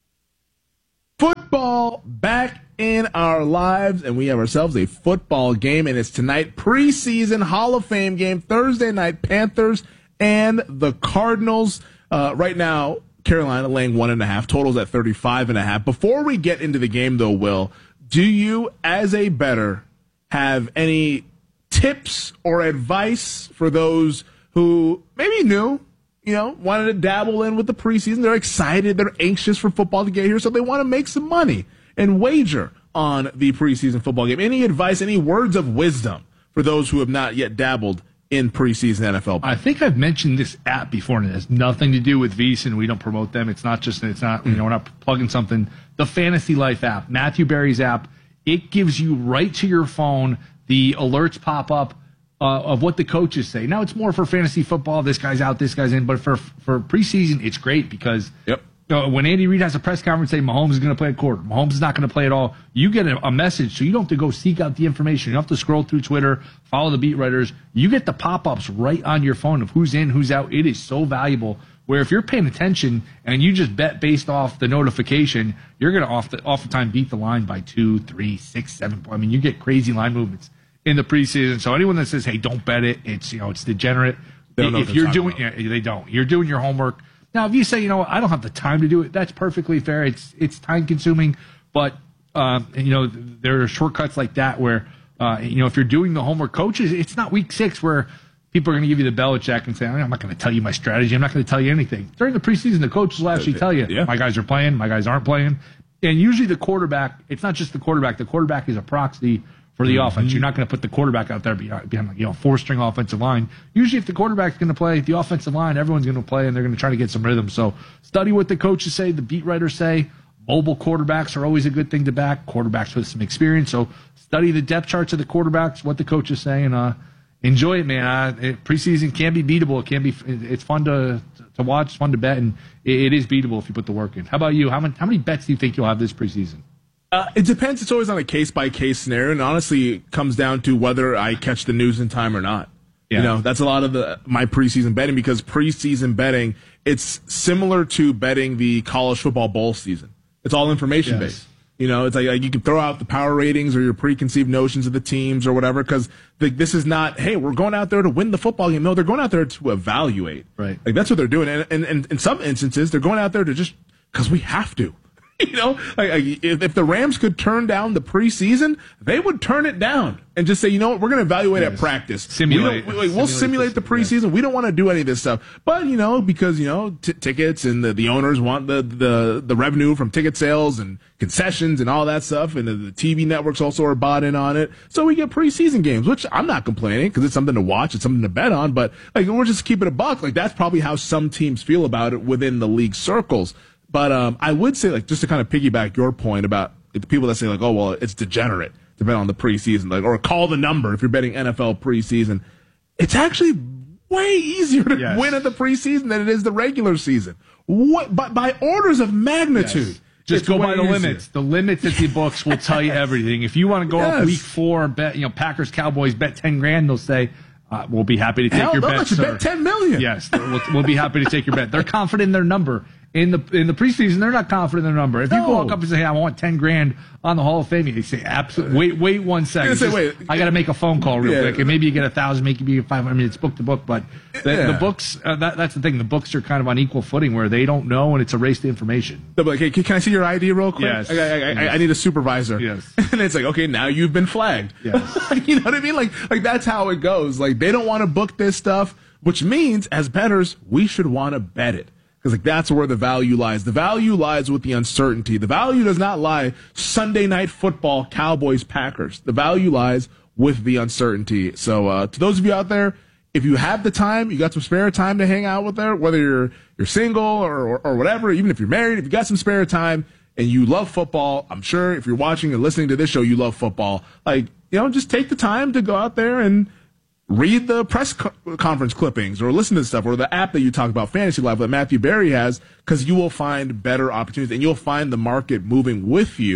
[SPEAKER 4] Football back in our lives, and we have ourselves a football game, and it's tonight, preseason Hall of Fame game, Thursday night, Panthers and the Cardinals. Uh, right now, Carolina laying one and a half, totals at thirty-five and a half. Before we get into the game, though, Will, do you, as a bettor, have any tips or advice for those who maybe knew, you know, wanted to dabble in with the preseason? They're excited, they're anxious for football to get here, so they want to make some money and wager on the preseason football game. Any advice, any words of wisdom for those who have not yet dabbled in preseason N F L?
[SPEAKER 6] I think I've mentioned this app before, and it has nothing to do with VSiN. We don't promote them. It's not just, it's not, you know, we're not plugging something. The Fantasy Life app, Matthew Berry's app, it gives you right to your phone the alerts pop up uh, of what the coaches say. Now, it's more for fantasy football. This guy's out, this guy's in. But for for preseason, it's great because
[SPEAKER 4] yep.
[SPEAKER 6] Uh, when Andy Reid has a press conference saying Mahomes is going to play a quarter, Mahomes is not going to play at all, you get a, a message, so you don't have to go seek out the information. You don't have to scroll through Twitter, follow the beat writers. You get the pop-ups right on your phone of who's in, who's out. It is so valuable, where if you're paying attention and you just bet based off the notification, you're going to off the, oftentimes beat the line by two, three, six, seven points. I mean, you get crazy line movements in the preseason. So anyone that says, hey, don't bet it, it's, you know, it's degenerate.
[SPEAKER 4] They don't know
[SPEAKER 6] if you're doing, yeah, they don't. You're doing your homework. Now, if you say, you know what, I don't have the time to do it, that's perfectly fair. It's it's time consuming, but um, you know, there are shortcuts like that where uh, you know, if you're doing the homework, coaches, it's not week six where people are going to give you the Belichick and say, I'm not going to tell you my strategy. I'm not going to tell you anything. During the preseason, the coaches will actually tell you, yeah. my guys are playing, my guys aren't playing, and usually the quarterback. It's not just the quarterback. The quarterback is a proxy for the mm-hmm. offense. You're not going to put the quarterback out there behind, you know, four-string offensive line. Usually if the quarterback's going to play, the offensive line, everyone's going to play, and they're going to try to get some rhythm. So study what the coaches say, the beat writers say. Mobile quarterbacks are always a good thing to back, quarterbacks with some experience. So study the depth charts of the quarterbacks, what the coaches say, and uh, enjoy it, man. Uh, it, preseason can be beatable. It can be. It's fun to to watch. It's fun to bet, and it, it is beatable if you put the work in. How about you? How many, how many bets do you think you'll have this preseason?
[SPEAKER 4] Uh, it depends. It's always on a case-by-case scenario, and honestly, it comes down to whether I catch the news in time or not. Yeah. You know, that's a lot of the my preseason betting, because preseason betting, it's similar to betting the college football bowl season. It's all information-based. Yes. You know, it's like, like you can throw out the power ratings or your preconceived notions of the teams or whatever, because this is not, hey, we're going out there to win the football game. No, they're going out there to evaluate.
[SPEAKER 6] Right.
[SPEAKER 4] Like, that's what they're doing. And, and, and in some instances, they're going out there to just, because we have to. You know, like, like if, if the Rams could turn down the preseason, they would turn it down and just say, you know what, we're going to evaluate yes. at practice.
[SPEAKER 6] Simulate.
[SPEAKER 4] We we, we'll simulate, simulate the preseason. Yes. We don't want to do any of this stuff. But, you know, because, you know, t- tickets and the, the owners want the, the, the revenue from ticket sales and concessions and all that stuff. And the, the T V networks also are bought in on it. So we get preseason games, which I'm not complaining because it's something to watch. It's something to bet on. But, like, we're just keeping a buck. Like, that's probably how some teams feel about it within the league circles. But um, I would say, like, just to kind of piggyback your point about the people that say, like, oh, well, it's degenerate to bet on the preseason, like, or call the number if you're betting N F L preseason. It's actually way easier to yes. win at the preseason than it is the regular season. What, but by orders of magnitude.
[SPEAKER 6] Yes. Just go by the easier. limits. The limits at the books will tell you everything. If you want to go yes. up week four, bet, you know, Packers, Cowboys, bet ten grand, they'll say, Uh, we'll be happy to take
[SPEAKER 4] Hell,
[SPEAKER 6] your
[SPEAKER 4] they'll
[SPEAKER 6] bet,
[SPEAKER 4] let you
[SPEAKER 6] sir.
[SPEAKER 4] bet ten million.
[SPEAKER 6] Yes, we'll, we'll be happy to take your bet. They're confident in their number. In the in the preseason, they're not confident in their number. If no. you walk up and say, hey, I want ten grand on the Hall of Fame, they say, absolutely. Wait, wait one second.
[SPEAKER 4] Say,
[SPEAKER 6] Just,
[SPEAKER 4] wait.
[SPEAKER 6] I got to make a phone call real
[SPEAKER 4] yeah.
[SPEAKER 6] quick, and maybe you get a thousand, maybe you get five hundred. I mean, it's book to book, but the,
[SPEAKER 4] yeah.
[SPEAKER 6] the books. Uh, that, that's the thing. The books are kind of on equal footing where they don't know, and it's a race to information.
[SPEAKER 4] They'll be like, hey, can I see your I D real quick?
[SPEAKER 6] Yes.
[SPEAKER 4] I, I, I,
[SPEAKER 6] yes.
[SPEAKER 4] I need a supervisor.
[SPEAKER 6] Yes.
[SPEAKER 4] And it's like, okay, now you've been flagged.
[SPEAKER 6] Yes.
[SPEAKER 4] You know what I mean? Like, like that's how it goes. Like, they don't want to book this stuff, which means as bettors, we should want to bet it. Because like that's where the value lies. The value lies with the uncertainty. The value does not lie Sunday night football, Cowboys, Packers. The value lies with the uncertainty. So uh, to those of you out there, if you have the time, you got some spare time to hang out with there, whether you're you're single or, or or whatever, even if you're married, if you got some spare time and you love football, I'm sure if you're watching and listening to this show, you love football. Like, you know, just take the time to go out there and read the press co- conference clippings or listen to the stuff or the app that you talk about, Fantasy Live, that Matthew Berry has, because you will find better opportunities and you'll find the market moving with you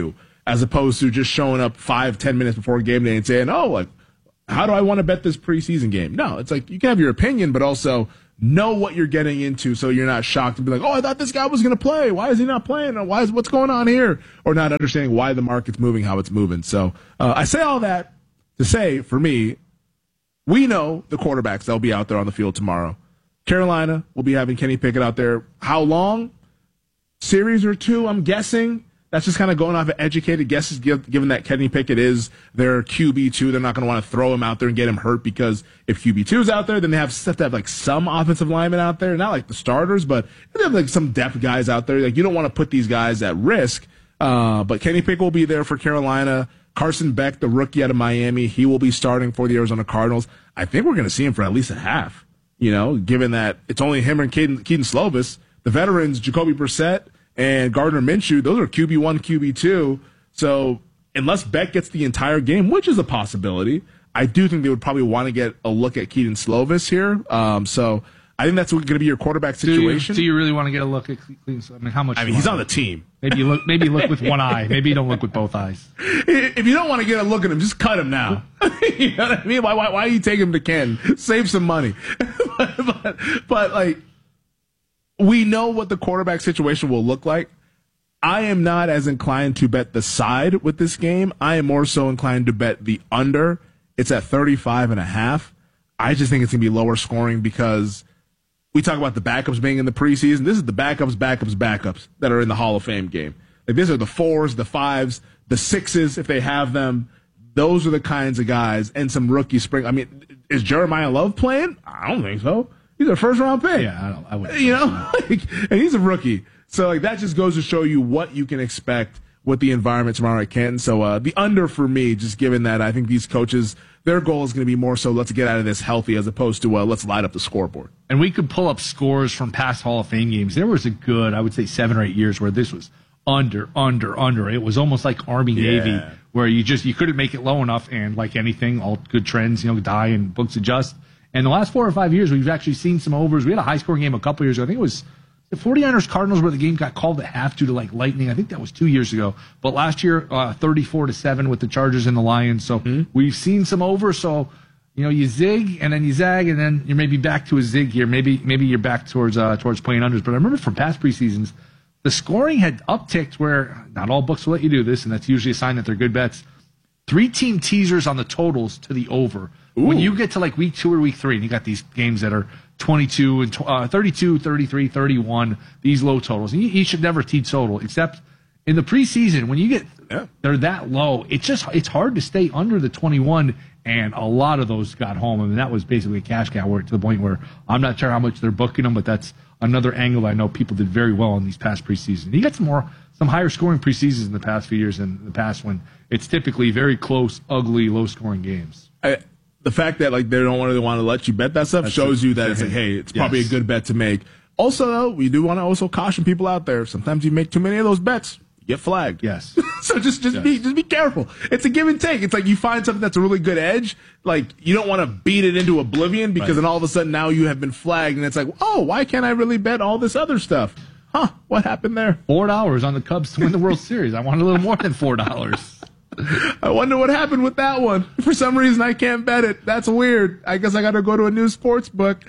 [SPEAKER 4] as opposed to just showing up five, ten minutes before game day and saying, oh, like, how do I want to bet this preseason game? No, it's like you can have your opinion, but also know what you're getting into so you're not shocked and be like, oh, I thought this guy was going to play. Why is he not playing? Or why is what's going on here? Or not understanding why the market's moving, how it's moving. So uh, I say all that to say, for me, we know the quarterbacks that will be out there on the field tomorrow. Carolina will be having Kenny Pickett out there. How long? Series or two, I'm guessing. That's just kind of going off of educated guesses, given that Kenny Pickett is their Q B two. They're not going to want to throw him out there and get him hurt, because if Q B two is out there, then they have, have to have like some offensive linemen out there. Not like the starters, but they have like some depth guys out there. Like, you don't want to put these guys at risk. Uh, but Kenny Pickett will be there for Carolina. Carson Beck, the rookie out of Miami, he will be starting for the Arizona Cardinals. I think we're going to see him for at least a half, you know, given that it's only him and Keaton, Keaton Slovis. The veterans, Jacoby Brissett and Gardner Minshew, those are Q B one, Q B two. So unless Beck gets the entire game, which is a possibility, I do think they would probably want to get a look at Keaton Slovis here. Um, so I think that's going to be your quarterback situation.
[SPEAKER 6] Do you, do you really want to get a look at Keaton Slovis? I mean, how much?
[SPEAKER 4] I mean, he's on the team.
[SPEAKER 6] Maybe you look. Maybe you look with one eye. Maybe you don't look with both eyes.
[SPEAKER 4] If you don't want to get a look at him, just cut him now. You know what I mean? Why? Why? Why you take him to Ken? Save some money. but, but, but like, we know what the quarterback situation will look like. I am not as inclined to bet the side with this game. I am more so inclined to bet the under. It's at thirty-five and a half. I just think it's going to be lower scoring because we talk about the backups being in the preseason. This is the backups, backups, backups that are in the Hall of Fame game. Like, these are the fours, the fives, the sixes, if they have them. Those are the kinds of guys, and some rookie spring. I mean, is Jeremiah Love playing? I don't think so. He's a first round pick.
[SPEAKER 6] Yeah, I don't. I wouldn't.
[SPEAKER 4] You know, like, and he's a rookie. So like that just goes to show you what you can expect with the environment tomorrow at Canton. So uh, the under for me, just given that I think these coaches, their goal is going to be more so let's get out of this healthy as opposed to uh, let's light up the scoreboard.
[SPEAKER 6] And we could pull up scores from past Hall of Fame games. There was a good, I would say, seven or eight years where this was under, under, under. It was almost like Army Navy, yeah. where you just you couldn't make it low enough, and like anything, all good trends, you know, die and books adjust. And the last four or five years, we've actually seen some overs. We had a high-scoring game a couple years ago. I think it was the 49ers Cardinals where the game got called at half due to like lightning. I think that was two years ago. But last year, uh, thirty-four to seven with the Chargers and the Lions. So mm-hmm. we've seen some overs. So, you know, you zig and then you zag and then you're maybe back to a zig here. Maybe maybe you're back towards uh, towards playing unders. But I remember from past preseasons, the scoring had upticked where not all books will let you do this, and that's usually a sign that they're good bets. Three-team teasers on the totals to the over. Ooh. When you get to like week two or week three, and you got these games that are twenty-two and uh, thirty-two, thirty-three, thirty-one, these low totals, and you, you should never tease total, except in the preseason when you get yeah. they're that low. It's just it's hard to stay under the twenty-one, and a lot of those got home. I mean, that was basically a cash cow where, to the point where I'm not sure how much they're booking them, but that's another angle I know people did very well in these past preseasons. You got some more some higher scoring preseasons in the past few years than the past when it's typically very close, ugly, low scoring games.
[SPEAKER 4] I, The fact that like they don't really want to let you bet that stuff That's shows you that it's like, hey, it's yes. probably a good bet to make. Also, though, we do want to also caution people out there. Sometimes you make too many of those bets, you get flagged.
[SPEAKER 6] Yes.
[SPEAKER 4] so just just
[SPEAKER 6] yes.
[SPEAKER 4] be just be careful. It's a give and take. It's like you find something that's a really good edge. Like you don't want to beat it into oblivion because right. then all of a sudden now you have been flagged, and it's like, oh, why can't I really bet all this other stuff? Huh? What happened there?
[SPEAKER 6] Four dollars on the Cubs to win the World Series. I want a little more than four dollars.
[SPEAKER 4] I wonder what happened with that one. For some reason, I can't bet it. That's weird. I guess I got to go to a new sports book.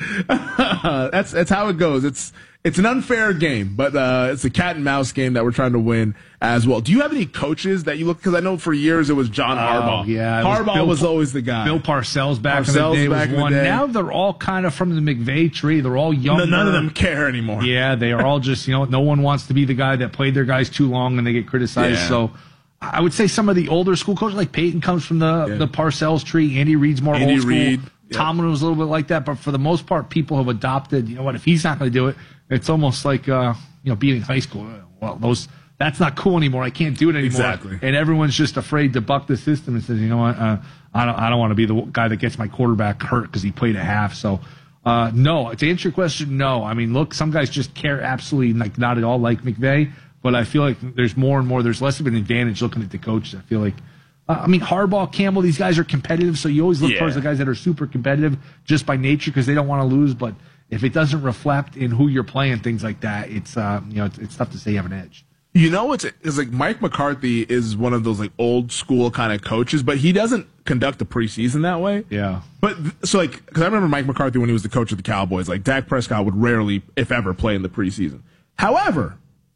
[SPEAKER 4] that's that's how it goes. It's it's an unfair game, but uh, it's a cat and mouse game that we're trying to win as well. Do you have any coaches that you look? Because I know for years it was John Harbaugh.
[SPEAKER 6] Oh, yeah,
[SPEAKER 4] Harbaugh
[SPEAKER 6] was, Bill,
[SPEAKER 4] was always the guy.
[SPEAKER 6] Bill Parcells back
[SPEAKER 4] Parcells
[SPEAKER 6] in the day
[SPEAKER 4] back
[SPEAKER 6] was one.
[SPEAKER 4] The day.
[SPEAKER 6] Now they're all kind of from the McVay tree. They're all younger.
[SPEAKER 4] No, none of them care anymore.
[SPEAKER 6] Yeah, they are all just, you know, no one wants to be the guy that played their guys too long and they get criticized.
[SPEAKER 4] Yeah.
[SPEAKER 6] So I would say some of the older school coaches, like Peyton comes from the, yeah. the Parcells tree. Andy Reid's more
[SPEAKER 4] Andy
[SPEAKER 6] old school.
[SPEAKER 4] Reid.
[SPEAKER 6] Tomlin was a little bit like that, but for the most part, people have adopted, you know what, if he's not going to do it, it's almost like, uh, you know, being in high school. Well, those that's not cool anymore. I can't do it anymore.
[SPEAKER 4] Exactly.
[SPEAKER 6] And everyone's just afraid to buck the system and says, you know what, uh, I don't I don't want to be the guy that gets my quarterback hurt because he played a half. So, uh, no, to answer your question, no. I mean, look, some guys just care absolutely like not at all like McVay. But I feel like there's more and more, there's less of an advantage looking at the coaches. I feel like, uh, I mean, Harbaugh, Campbell, these guys are competitive, so you always look yeah. towards the guys that are super competitive just by nature because they don't want to lose. But if it doesn't reflect in who you're playing, things like that, it's, uh, you know, it's, it's tough to say you have an edge.
[SPEAKER 4] You know what's it's like Mike McCarthy is one of those like old school kind of coaches, but he doesn't conduct the preseason that way.
[SPEAKER 6] Yeah.
[SPEAKER 4] But so like, because I remember Mike McCarthy when he was the coach of the Cowboys, like Dak Prescott would rarely, if ever, play in the preseason. However,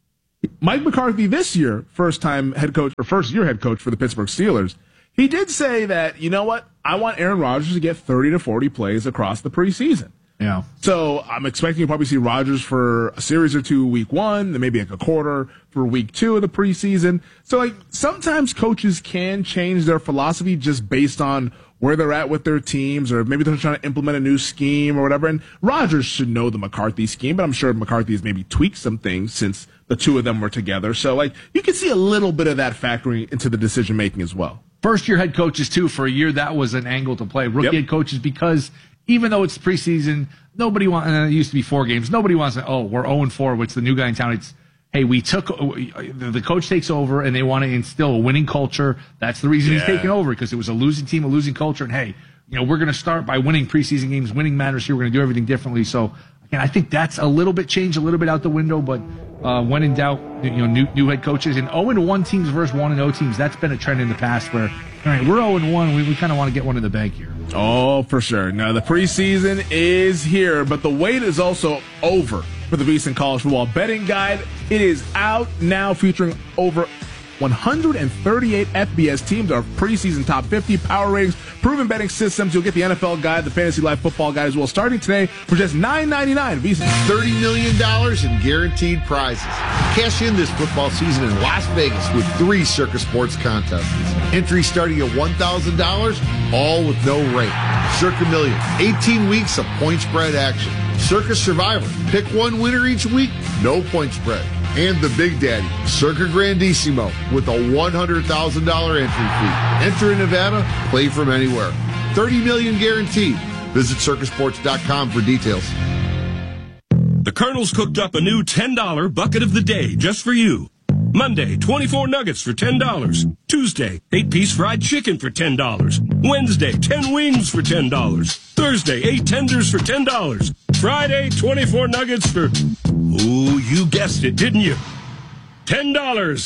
[SPEAKER 4] Mike McCarthy this year, first time head coach or first year head coach for the Pittsburgh Steelers, he did say that, you know what, I want Aaron Rodgers to get thirty to forty plays across the preseason.
[SPEAKER 6] Yeah.
[SPEAKER 4] So I'm expecting you'll probably see Rodgers for a series or two week one, then maybe like a quarter for week two of the preseason. So like sometimes coaches can change their philosophy just based on where they're at with their teams, or maybe they're trying to implement a new scheme or whatever. And Rodgers should know the McCarthy scheme, but I'm sure McCarthy has maybe tweaked some things since the two of them were together. So like you can see a little bit of that factoring into the decision making as well.
[SPEAKER 6] First year head coaches too, for a year that was an angle to play. Rookie
[SPEAKER 4] Yep.
[SPEAKER 6] head coaches, because even though it's preseason, nobody wants, and it used to be four games, nobody wants to, oh, we're oh and four, what's the new guy in town? It's, hey, we took, the coach takes over and they want to instill a winning culture. That's the reason
[SPEAKER 4] Yeah.
[SPEAKER 6] he's taking over, because it was a losing team, a losing culture. And hey, you know, we're going to start by winning preseason games. Winning matters here. We're going to do everything differently. So, again, I think that's a little bit changed, a little bit out the window, but uh, when in doubt, you know, new, new head coaches and oh and one teams versus one and oh teams, that's been a trend in the past where, all right, we're oh and one. We, we kind of want to get one in the bank here.
[SPEAKER 4] Oh, for sure. Now, the preseason is here, but the wait is also over for the VSiN College Football Betting Guide. It is out now, featuring over one hundred thirty-eight F B S teams, our preseason top fifty power ratings, proven betting systems. You'll get the N F L guide, the Fantasy Life Football guide as well, starting today for just nine ninety-nine. VSiN.
[SPEAKER 5] thirty million dollars in guaranteed prizes. Cash in this football season in Las Vegas with three Circus Sports contests. Entry starting at one thousand dollars, all with no rate. Circa Million, eighteen weeks of point spread action. Circus Survivor, pick one winner each week, no point spread. And the Big Daddy, Circa Grandissimo, with a one hundred thousand dollars entry fee. Enter in Nevada, play from anywhere. thirty million dollars guaranteed. Visit circus sports dot com for details.
[SPEAKER 8] The Colonel's cooked up a new ten dollar bucket of the day just for you. Monday, twenty-four nuggets for ten dollars. Tuesday, eight piece fried chicken for ten dollars. Wednesday, ten wings for ten dollars. Thursday, eight tenders for ten dollars. Friday, twenty-four nuggets for, ooh, you guessed it, didn't you? ten dollars.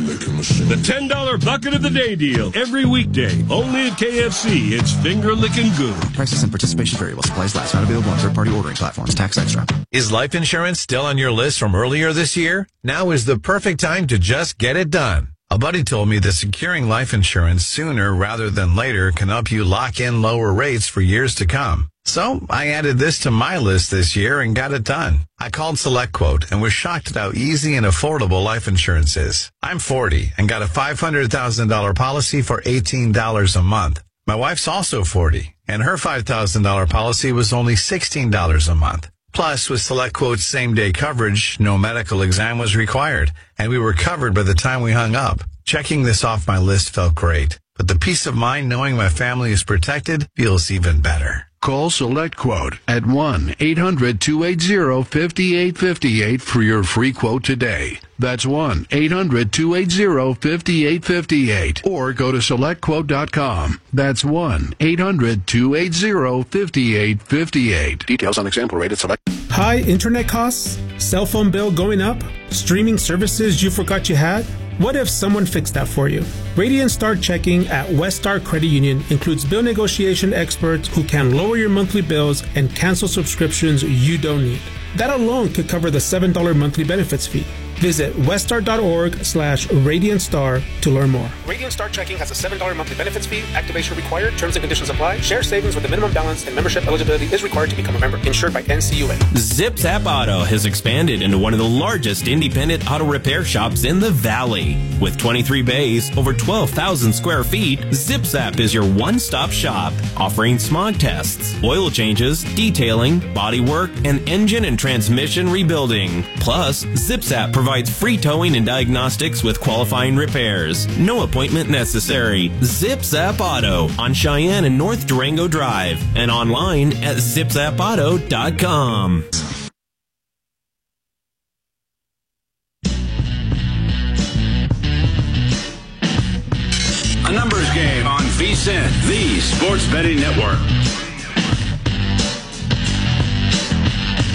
[SPEAKER 8] The ten dollar bucket of the day deal. Every weekday. Only at K F C. It's finger licking good.
[SPEAKER 23] Prices and participation vary while supplies last. Not available on third-party ordering platforms. Tax extra.
[SPEAKER 24] Is life insurance still on your list from earlier this year? Now is the perfect time to just get it done. A buddy told me that securing life insurance sooner rather than later can help you lock in lower rates for years to come. So I added this to my list this year and got it done. I called SelectQuote and was shocked at how easy and affordable life insurance is. I'm forty and got a five hundred thousand dollars policy for eighteen dollars a month. My wife's also forty and her five thousand dollars policy was only sixteen dollars a month. Plus, with SelectQuote's same-day coverage, no medical exam was required, and we were covered by the time we hung up. Checking this off my list felt great, but the peace of mind knowing my family is protected feels even better.
[SPEAKER 25] Call SelectQuote at one eight hundred two eight zero five eight five eight for your free quote today. That's one eight hundred two eight zero five eight five eight. Or go to select quote dot com. That's one eight hundred two eight zero five eight five eight. Details on example rate at Select.
[SPEAKER 26] High internet costs? Cell phone bill going up? Streaming services you forgot you had? What if someone fixed that for you? Radiant Star Checking at Westar Credit Union includes bill negotiation experts who can lower your monthly bills and cancel subscriptions you don't need. That alone could cover the seven dollars monthly benefits fee. Visit westar.org slash Radiant Star to learn more. Radiant Star Checking has a seven dollars monthly benefits fee. Activation required. Terms and conditions apply. Share savings with a minimum balance and membership eligibility is required to become a member. Insured by N C U A.
[SPEAKER 27] ZipZap Auto has expanded into one of the largest independent auto repair shops in the Valley. With twenty-three bays, over twelve thousand square feet, ZipZap is your one-stop shop, offering smog tests, oil changes, detailing, body work, and engine and transmission rebuilding. Plus, ZipZap provides free towing and diagnostics with qualifying repairs. No appointment necessary. ZipZap Auto on Cheyenne and North Durango Drive and online at zip zap auto dot com.
[SPEAKER 22] A numbers game on VSiN, the Sports Betting Network.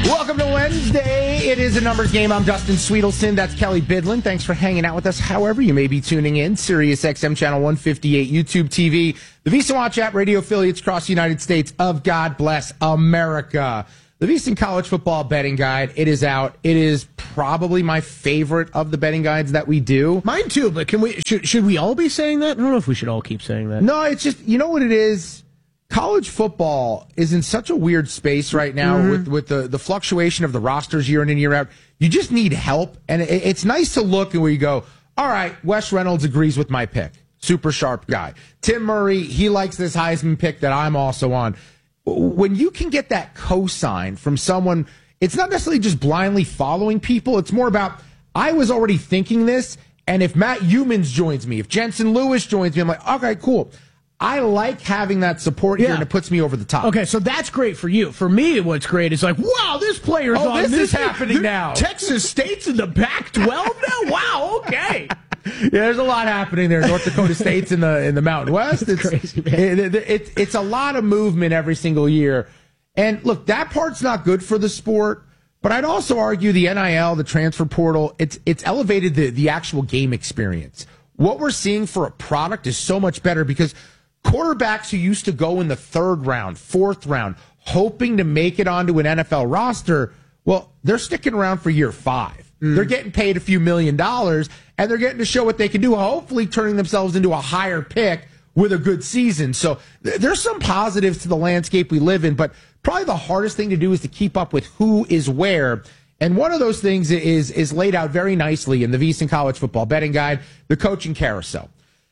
[SPEAKER 1] Welcome to Wednesday. It is a numbers game. I'm Dustin Sweetelson. That's Kelly Bidlin. Thanks for hanging out with us. However you may be tuning in, Sirius X M channel one fifty-eight, YouTube T V, the VSiN Watch app, radio affiliates across the United States of God bless America. The VSiN College Football Betting Guide. It is out. It is probably my favorite of the betting guides that we do.
[SPEAKER 2] Mine too, but can we? Should, should we all be saying that? I don't know if we should all keep saying that.
[SPEAKER 1] No, it's just, you know what it is? College football is in such a weird space right now mm-hmm. with, with the, the fluctuation of the rosters year in and year out. You just need help. And it, it's nice to look and where you go, all right, Wes Reynolds agrees with my pick. Super sharp guy. Tim Murray, he likes this Heisman pick that I'm also on. When you can get that cosign from someone, it's not necessarily just blindly following people. It's more about, I was already thinking this, and if Matt Humans joins me, if Jensen Lewis joins me, I'm like, okay, cool. I like having that support
[SPEAKER 2] yeah.
[SPEAKER 1] here, and it puts me over the top.
[SPEAKER 2] Okay, so that's great for you. For me, what's great is like, wow, this player's
[SPEAKER 1] oh,
[SPEAKER 2] on.
[SPEAKER 1] This,
[SPEAKER 2] this
[SPEAKER 1] is happening
[SPEAKER 2] this,
[SPEAKER 1] now.
[SPEAKER 2] Texas State's in the Pac twelve now? Wow, okay.
[SPEAKER 1] Yeah, there's a lot happening there. North Dakota State's in the in the Mountain West. It's
[SPEAKER 2] crazy, man.
[SPEAKER 1] It, it, it, it's a lot of movement every single year. And look, that part's not good for the sport, but I'd also argue the N I L, the transfer portal, it's it's elevated the, the actual game experience. What we're seeing for a product is so much better because quarterbacks who used to go in the third round, fourth round, hoping to make it onto an N F L roster, well, they're sticking around for year five. Mm. They're getting paid a few million dollars, and they're getting to show what they can do, hopefully turning themselves into a higher pick with a good season. So th- there's some positives to the landscape we live in, but probably the hardest thing to do is to keep up with who is where. And one of those things is is laid out very nicely in the VSiN College Football Betting Guide, the coaching carousel.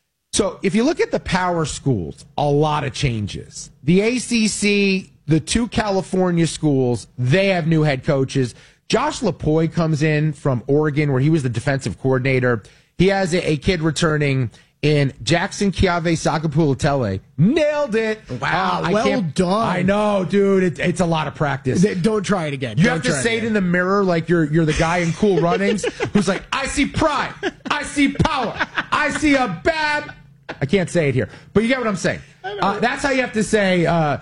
[SPEAKER 1] So if you look at the power schools, a lot of changes. The A C C, the two California schools, they have new head coaches. Josh Lapoy comes in from Oregon, where he was the defensive coordinator. He has a, a kid returning in Jackson Kiave Sagapulotele. Nailed it.
[SPEAKER 2] Wow,
[SPEAKER 1] uh,
[SPEAKER 2] well done.
[SPEAKER 1] I know, dude. It, it's a lot of practice.
[SPEAKER 2] Don't try it again.
[SPEAKER 1] You
[SPEAKER 2] Don't
[SPEAKER 1] have to
[SPEAKER 2] try
[SPEAKER 1] say
[SPEAKER 2] it,
[SPEAKER 1] it in the mirror like you're you're the guy in Cool Runnings who's like, I see pride. I see power. I see a bad... I can't say it here, but you get what I'm saying. Uh, that's how you have to say uh,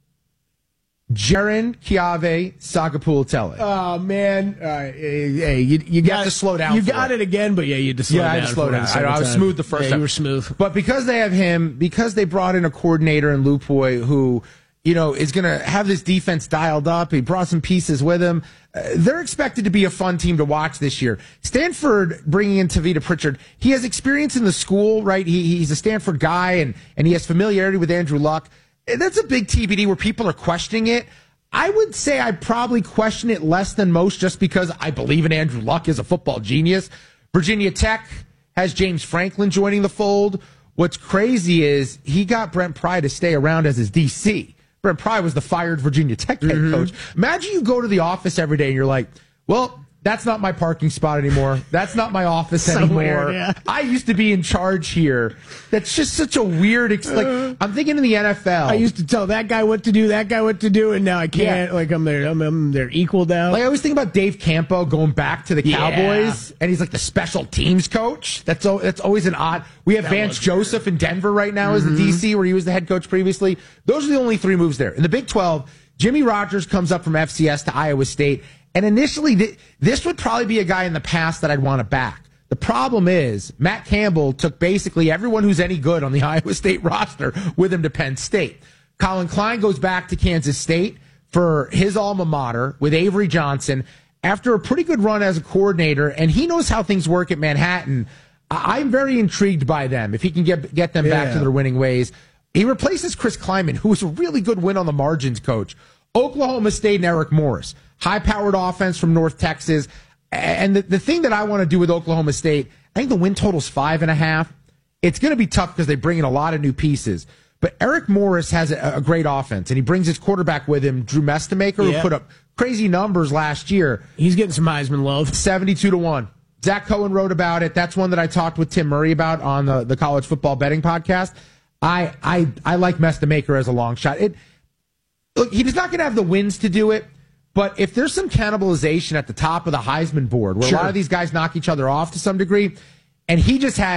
[SPEAKER 1] Jaron Kiave Sagapulotele.
[SPEAKER 2] Oh, man. Uh, hey, you, you got
[SPEAKER 1] to slow down.
[SPEAKER 2] You
[SPEAKER 1] for
[SPEAKER 2] got
[SPEAKER 1] it.
[SPEAKER 2] it again, but yeah, you had to slow
[SPEAKER 1] yeah,
[SPEAKER 2] down.
[SPEAKER 1] I had to slow down. I, I was smooth the first
[SPEAKER 2] yeah,
[SPEAKER 1] time.
[SPEAKER 2] You were smooth.
[SPEAKER 1] But because they have him, because they brought in a coordinator in Lupoy who, you know, is going to have this defense dialed up. He brought some pieces with him. Uh, they're expected to be a fun team to watch this year. Stanford bringing in Tavita Pritchard. He has experience in the school, right? He, he's a Stanford guy, and, and he has familiarity with Andrew Luck. That's a big T B D where people are questioning it. I would say I probably question it less than most just because I believe in Andrew Luck as a football genius. Virginia Tech has James Franklin joining the fold. What's crazy is he got Brent Pry to stay around as his D C. Brent Pry was the fired Virginia Tech head mm-hmm. coach. Imagine you go to the office every day and you're like, well, that's not my parking spot anymore. That's not my office so anymore. Weird, yeah. I used to be in charge here. That's just such a weird, ex- like, I'm thinking in the N F L.
[SPEAKER 2] I used to tell that guy what to do, that guy what to do, and now I can't. Yeah. Like, I'm their, I'm, I'm their equal now.
[SPEAKER 1] Like, I always think about Dave Campo going back to the
[SPEAKER 2] yeah.
[SPEAKER 1] Cowboys, and he's like the special teams coach. That's o- that's always an odd. We have that Vance Joseph weird. in Denver right now mm-hmm. as the D C, where he was the head coach previously. Those are the only three moves there. In the Big twelve, Jimmy Rogers comes up from F C S to Iowa State. And initially, th- this would probably be a guy in the past that I'd want to back. The problem is, Matt Campbell took basically everyone who's any good on the Iowa State roster with him to Penn State. Colin Klein goes back to Kansas State for his alma mater with Avery Johnson after a pretty good run as a coordinator, and he knows how things work at Manhattan. I- I'm very intrigued by them, if he can get, get them yeah. back to their winning ways. He replaces Chris Kleiman, who was a really good win on the margins coach. Oklahoma State and Eric Morris. High-powered offense from North Texas. And the, the thing that I want to do with Oklahoma State, I think the win total's five and a half. It's going to be tough because they bring in a lot of new pieces. But Eric Morris has a, a great offense, and he brings his quarterback with him, Drew Mestamaker, yeah. who put up crazy numbers last year.
[SPEAKER 2] He's getting some Heisman love.
[SPEAKER 1] seventy-two to one. Zach Cohen wrote about it. That's one that I talked with Tim Murray about on the, the College Football Betting Podcast. I I I like Mestamaker as a long shot. It look, he's not going to have the wins to do it. But if there's some cannibalization at the top of the Heisman board, where sure. a lot of these guys knock each other off to some degree, and he just has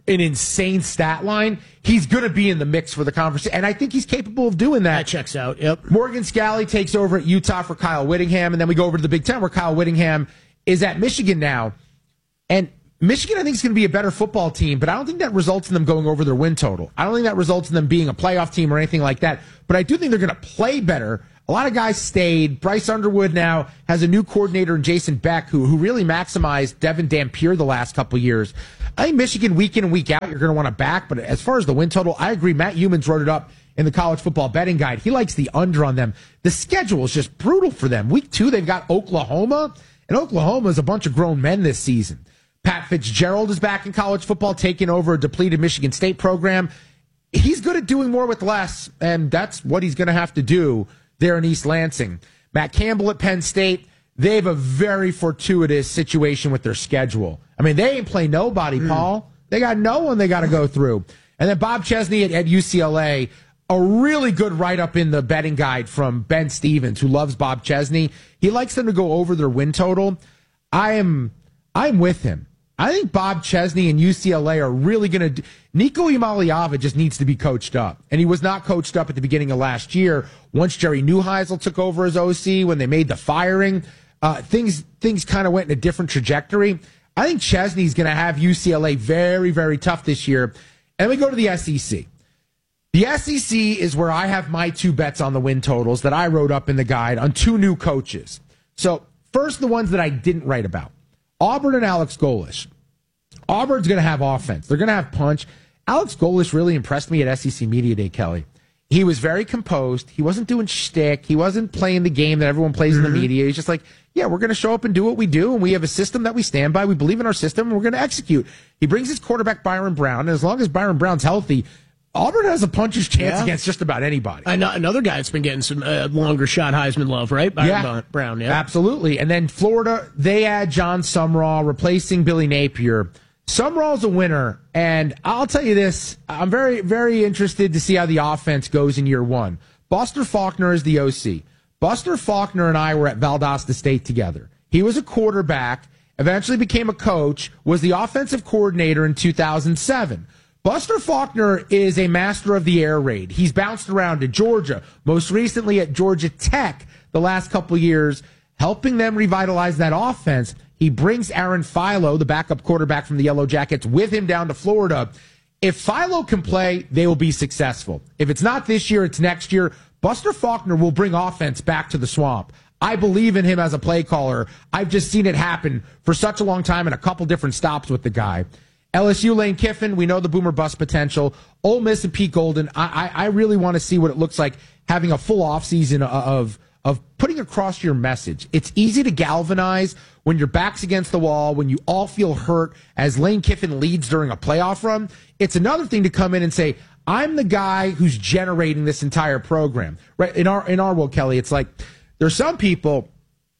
[SPEAKER 1] an insane stat line, he's going to be in the mix for the conversation. And I think he's capable of doing that.
[SPEAKER 2] That checks out, yep.
[SPEAKER 1] Morgan Scalley takes over at Utah for Kyle Whittingham, and then we go over to the Big Ten where Kyle Whittingham is at Michigan now. And Michigan, I think, is going to be a better football team, but I don't think that results in them going over their win total. I don't think that results in them being a playoff team or anything like that. But I do think they're going to play better. A lot of guys stayed. Bryce Underwood now has a new coordinator in Jason Beck, who who really maximized Devin Dampier the last couple years. I think Michigan, week in and week out, you're going to want to back. But as far as the win total, I agree. Matt Humans wrote it up in the college football betting guide. He likes the under on them. The schedule is just brutal for them. Week two, they've got Oklahoma, and Oklahoma is a bunch of grown men this season. Pat Fitzgerald is back in college football, taking over a depleted Michigan State program. He's good at doing more with less, and that's what he's going to have to do there in East Lansing. Matt Campbell at Penn State, they have a very fortuitous situation with their schedule. I mean, they ain't play nobody, mm. Paul. They got no one they got to go through. And then Bob Chesney at, at U C L A, a really good write-up in the betting guide from Ben Stevens, who loves Bob Chesney. He likes them to go over their win total. I am I'm with him. I think Bob Chesney and U C L A are really going to... Nico Imaliava just needs to be coached up. And he was not coached up at the beginning of last year. Once Jerry Neuheisel took over as O C, when they made the firing, uh, things things kind of went in a different trajectory. I think Chesney's going to have U C L A very, very tough this year. And we go to the S E C. The S E C is where I have my two bets on the win totals that I wrote up in the guide on two new coaches. So first, the ones that I didn't write about. Auburn and Alex Golesh. Auburn's going to have offense. They're going to have punch. Alex Golesh really impressed me at S E C Media Day, Kelly. He was very composed. He wasn't doing shtick. He wasn't playing the game that everyone plays mm-hmm. in the media. He's just like, yeah, we're going to show up and do what we do, and we have a system that we stand by. We believe in our system, and we're going to execute. He brings his quarterback, Byron Brown, and as long as Byron Brown's healthy, Auburn has a puncher's chance yeah. against just about anybody.
[SPEAKER 2] I know another guy that's been getting some uh, longer shot Heisman love, right? Byron
[SPEAKER 1] yeah.
[SPEAKER 2] Brown, yeah.
[SPEAKER 1] Absolutely. And then Florida, they add John Sumrall, replacing Billy Napier. Sumrall's a winner, and I'll tell you this, I'm very, very interested to see how the offense goes in year one. Buster Faulkner is the O C. Buster Faulkner and I were at Valdosta State together. He was a quarterback, eventually became a coach, was the offensive coordinator in two thousand seven. Buster Faulkner is a master of the air raid. He's bounced around to Georgia, most recently at Georgia Tech the last couple of years, helping them revitalize that offense. He brings Aaron Philo, the backup quarterback from the Yellow Jackets, with him down to Florida. If Philo can play, they will be successful. If it's not this year, it's next year. Buster Faulkner will bring offense back to the swamp. I believe in him as a play caller. I've just seen it happen for such a long time and a couple different stops with the guy. L S U, Lane Kiffin, we know the boomer bust potential. Ole Miss and Pete Golden, I, I, I really want to see what it looks like having a full offseason of, of putting across your message. It's easy to galvanize when your back's against the wall, when you all feel hurt, as Lane Kiffin leads during a playoff run. It's another thing to come in and say, I'm the guy who's generating this entire program. Right? In our, in our world, Kelly, it's like there's some people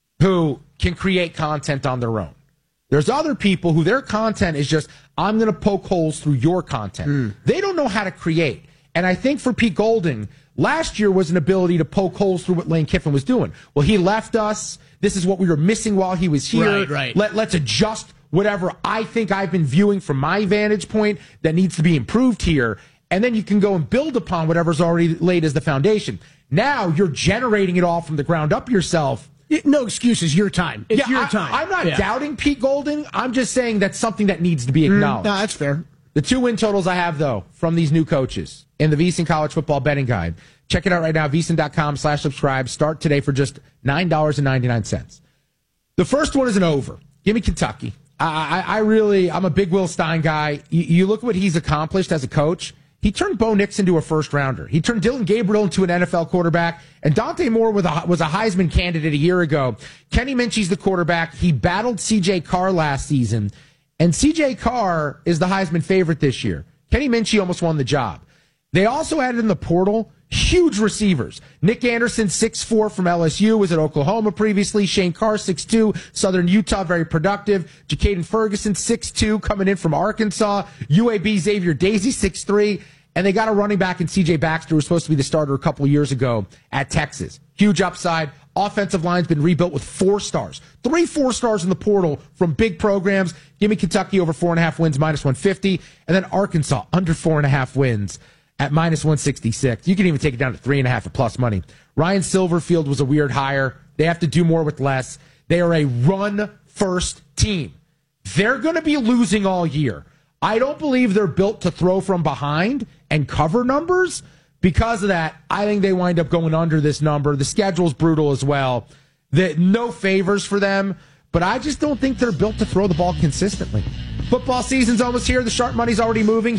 [SPEAKER 1] who can create content on their own. There's other people who their content is just, I'm going to poke holes through your content. Mm. They don't know how to create. And I think for Pete Golding, last year was an ability to poke holes through what Lane Kiffin was doing. Well, he left us. This is what we were missing while he was here.
[SPEAKER 2] Right, right.
[SPEAKER 1] Let, let's adjust whatever I think I've been viewing from my vantage point that needs to be improved here. And then you can go and build upon whatever's already laid as the foundation. Now you're generating it all from the ground up yourself.
[SPEAKER 2] No excuses. Your time. It's
[SPEAKER 1] yeah,
[SPEAKER 2] your
[SPEAKER 1] I,
[SPEAKER 2] time.
[SPEAKER 1] I'm not
[SPEAKER 2] yeah.
[SPEAKER 1] doubting Pete Golding. I'm just saying that's something that needs to be acknowledged.
[SPEAKER 2] Mm, no, that's fair.
[SPEAKER 1] The two win totals I have, though, from these new coaches in the VSiN College Football Betting Guide. Check it out right now, VSiN.com slash subscribe. Start today for just nine dollars and ninety-nine cents. The first one is an over. Give me Kentucky. I, I, I really, I'm a big Will Stein guy. You, you look at what he's accomplished as a coach. He turned Bo Nix into a first-rounder. He turned Dylan Gabriel into an N F L quarterback. And Dante Moore was a, was a Heisman candidate a year ago. Kenny Minchie's the quarterback. He battled C J Carr last season. And C J Carr is the Heisman favorite this year. Kenny Minchie almost won the job. They also added in the portal huge receivers. Nick Anderson, six foot four from L S U, was at Oklahoma previously. Shane Carr, six foot two, Southern Utah, very productive. Jacaden Ferguson, six foot two, coming in from Arkansas. U A B Xavier Daisy, six foot three. And they got a running back in C J Baxter, who was supposed to be the starter a couple of years ago at Texas. Huge upside. offensive line's been rebuilt with four stars. Three four stars in the portal from big programs. Give me Kentucky over four and a half wins, minus one fifty. And then Arkansas under four and a half wins at minus one sixty-six. You can even take it down to three and a half at plus money. Ryan Silverfield was a weird hire. They have to do more with less. They are a run-first team. They're going to be losing all year. I don't believe they're built to throw from behind and cover numbers. Because of that, I think they wind up going under this number. The schedule's brutal as well. The, no favors for them, but I just don't think they're built to throw the ball consistently. Football season's almost here. The sharp money's already moving.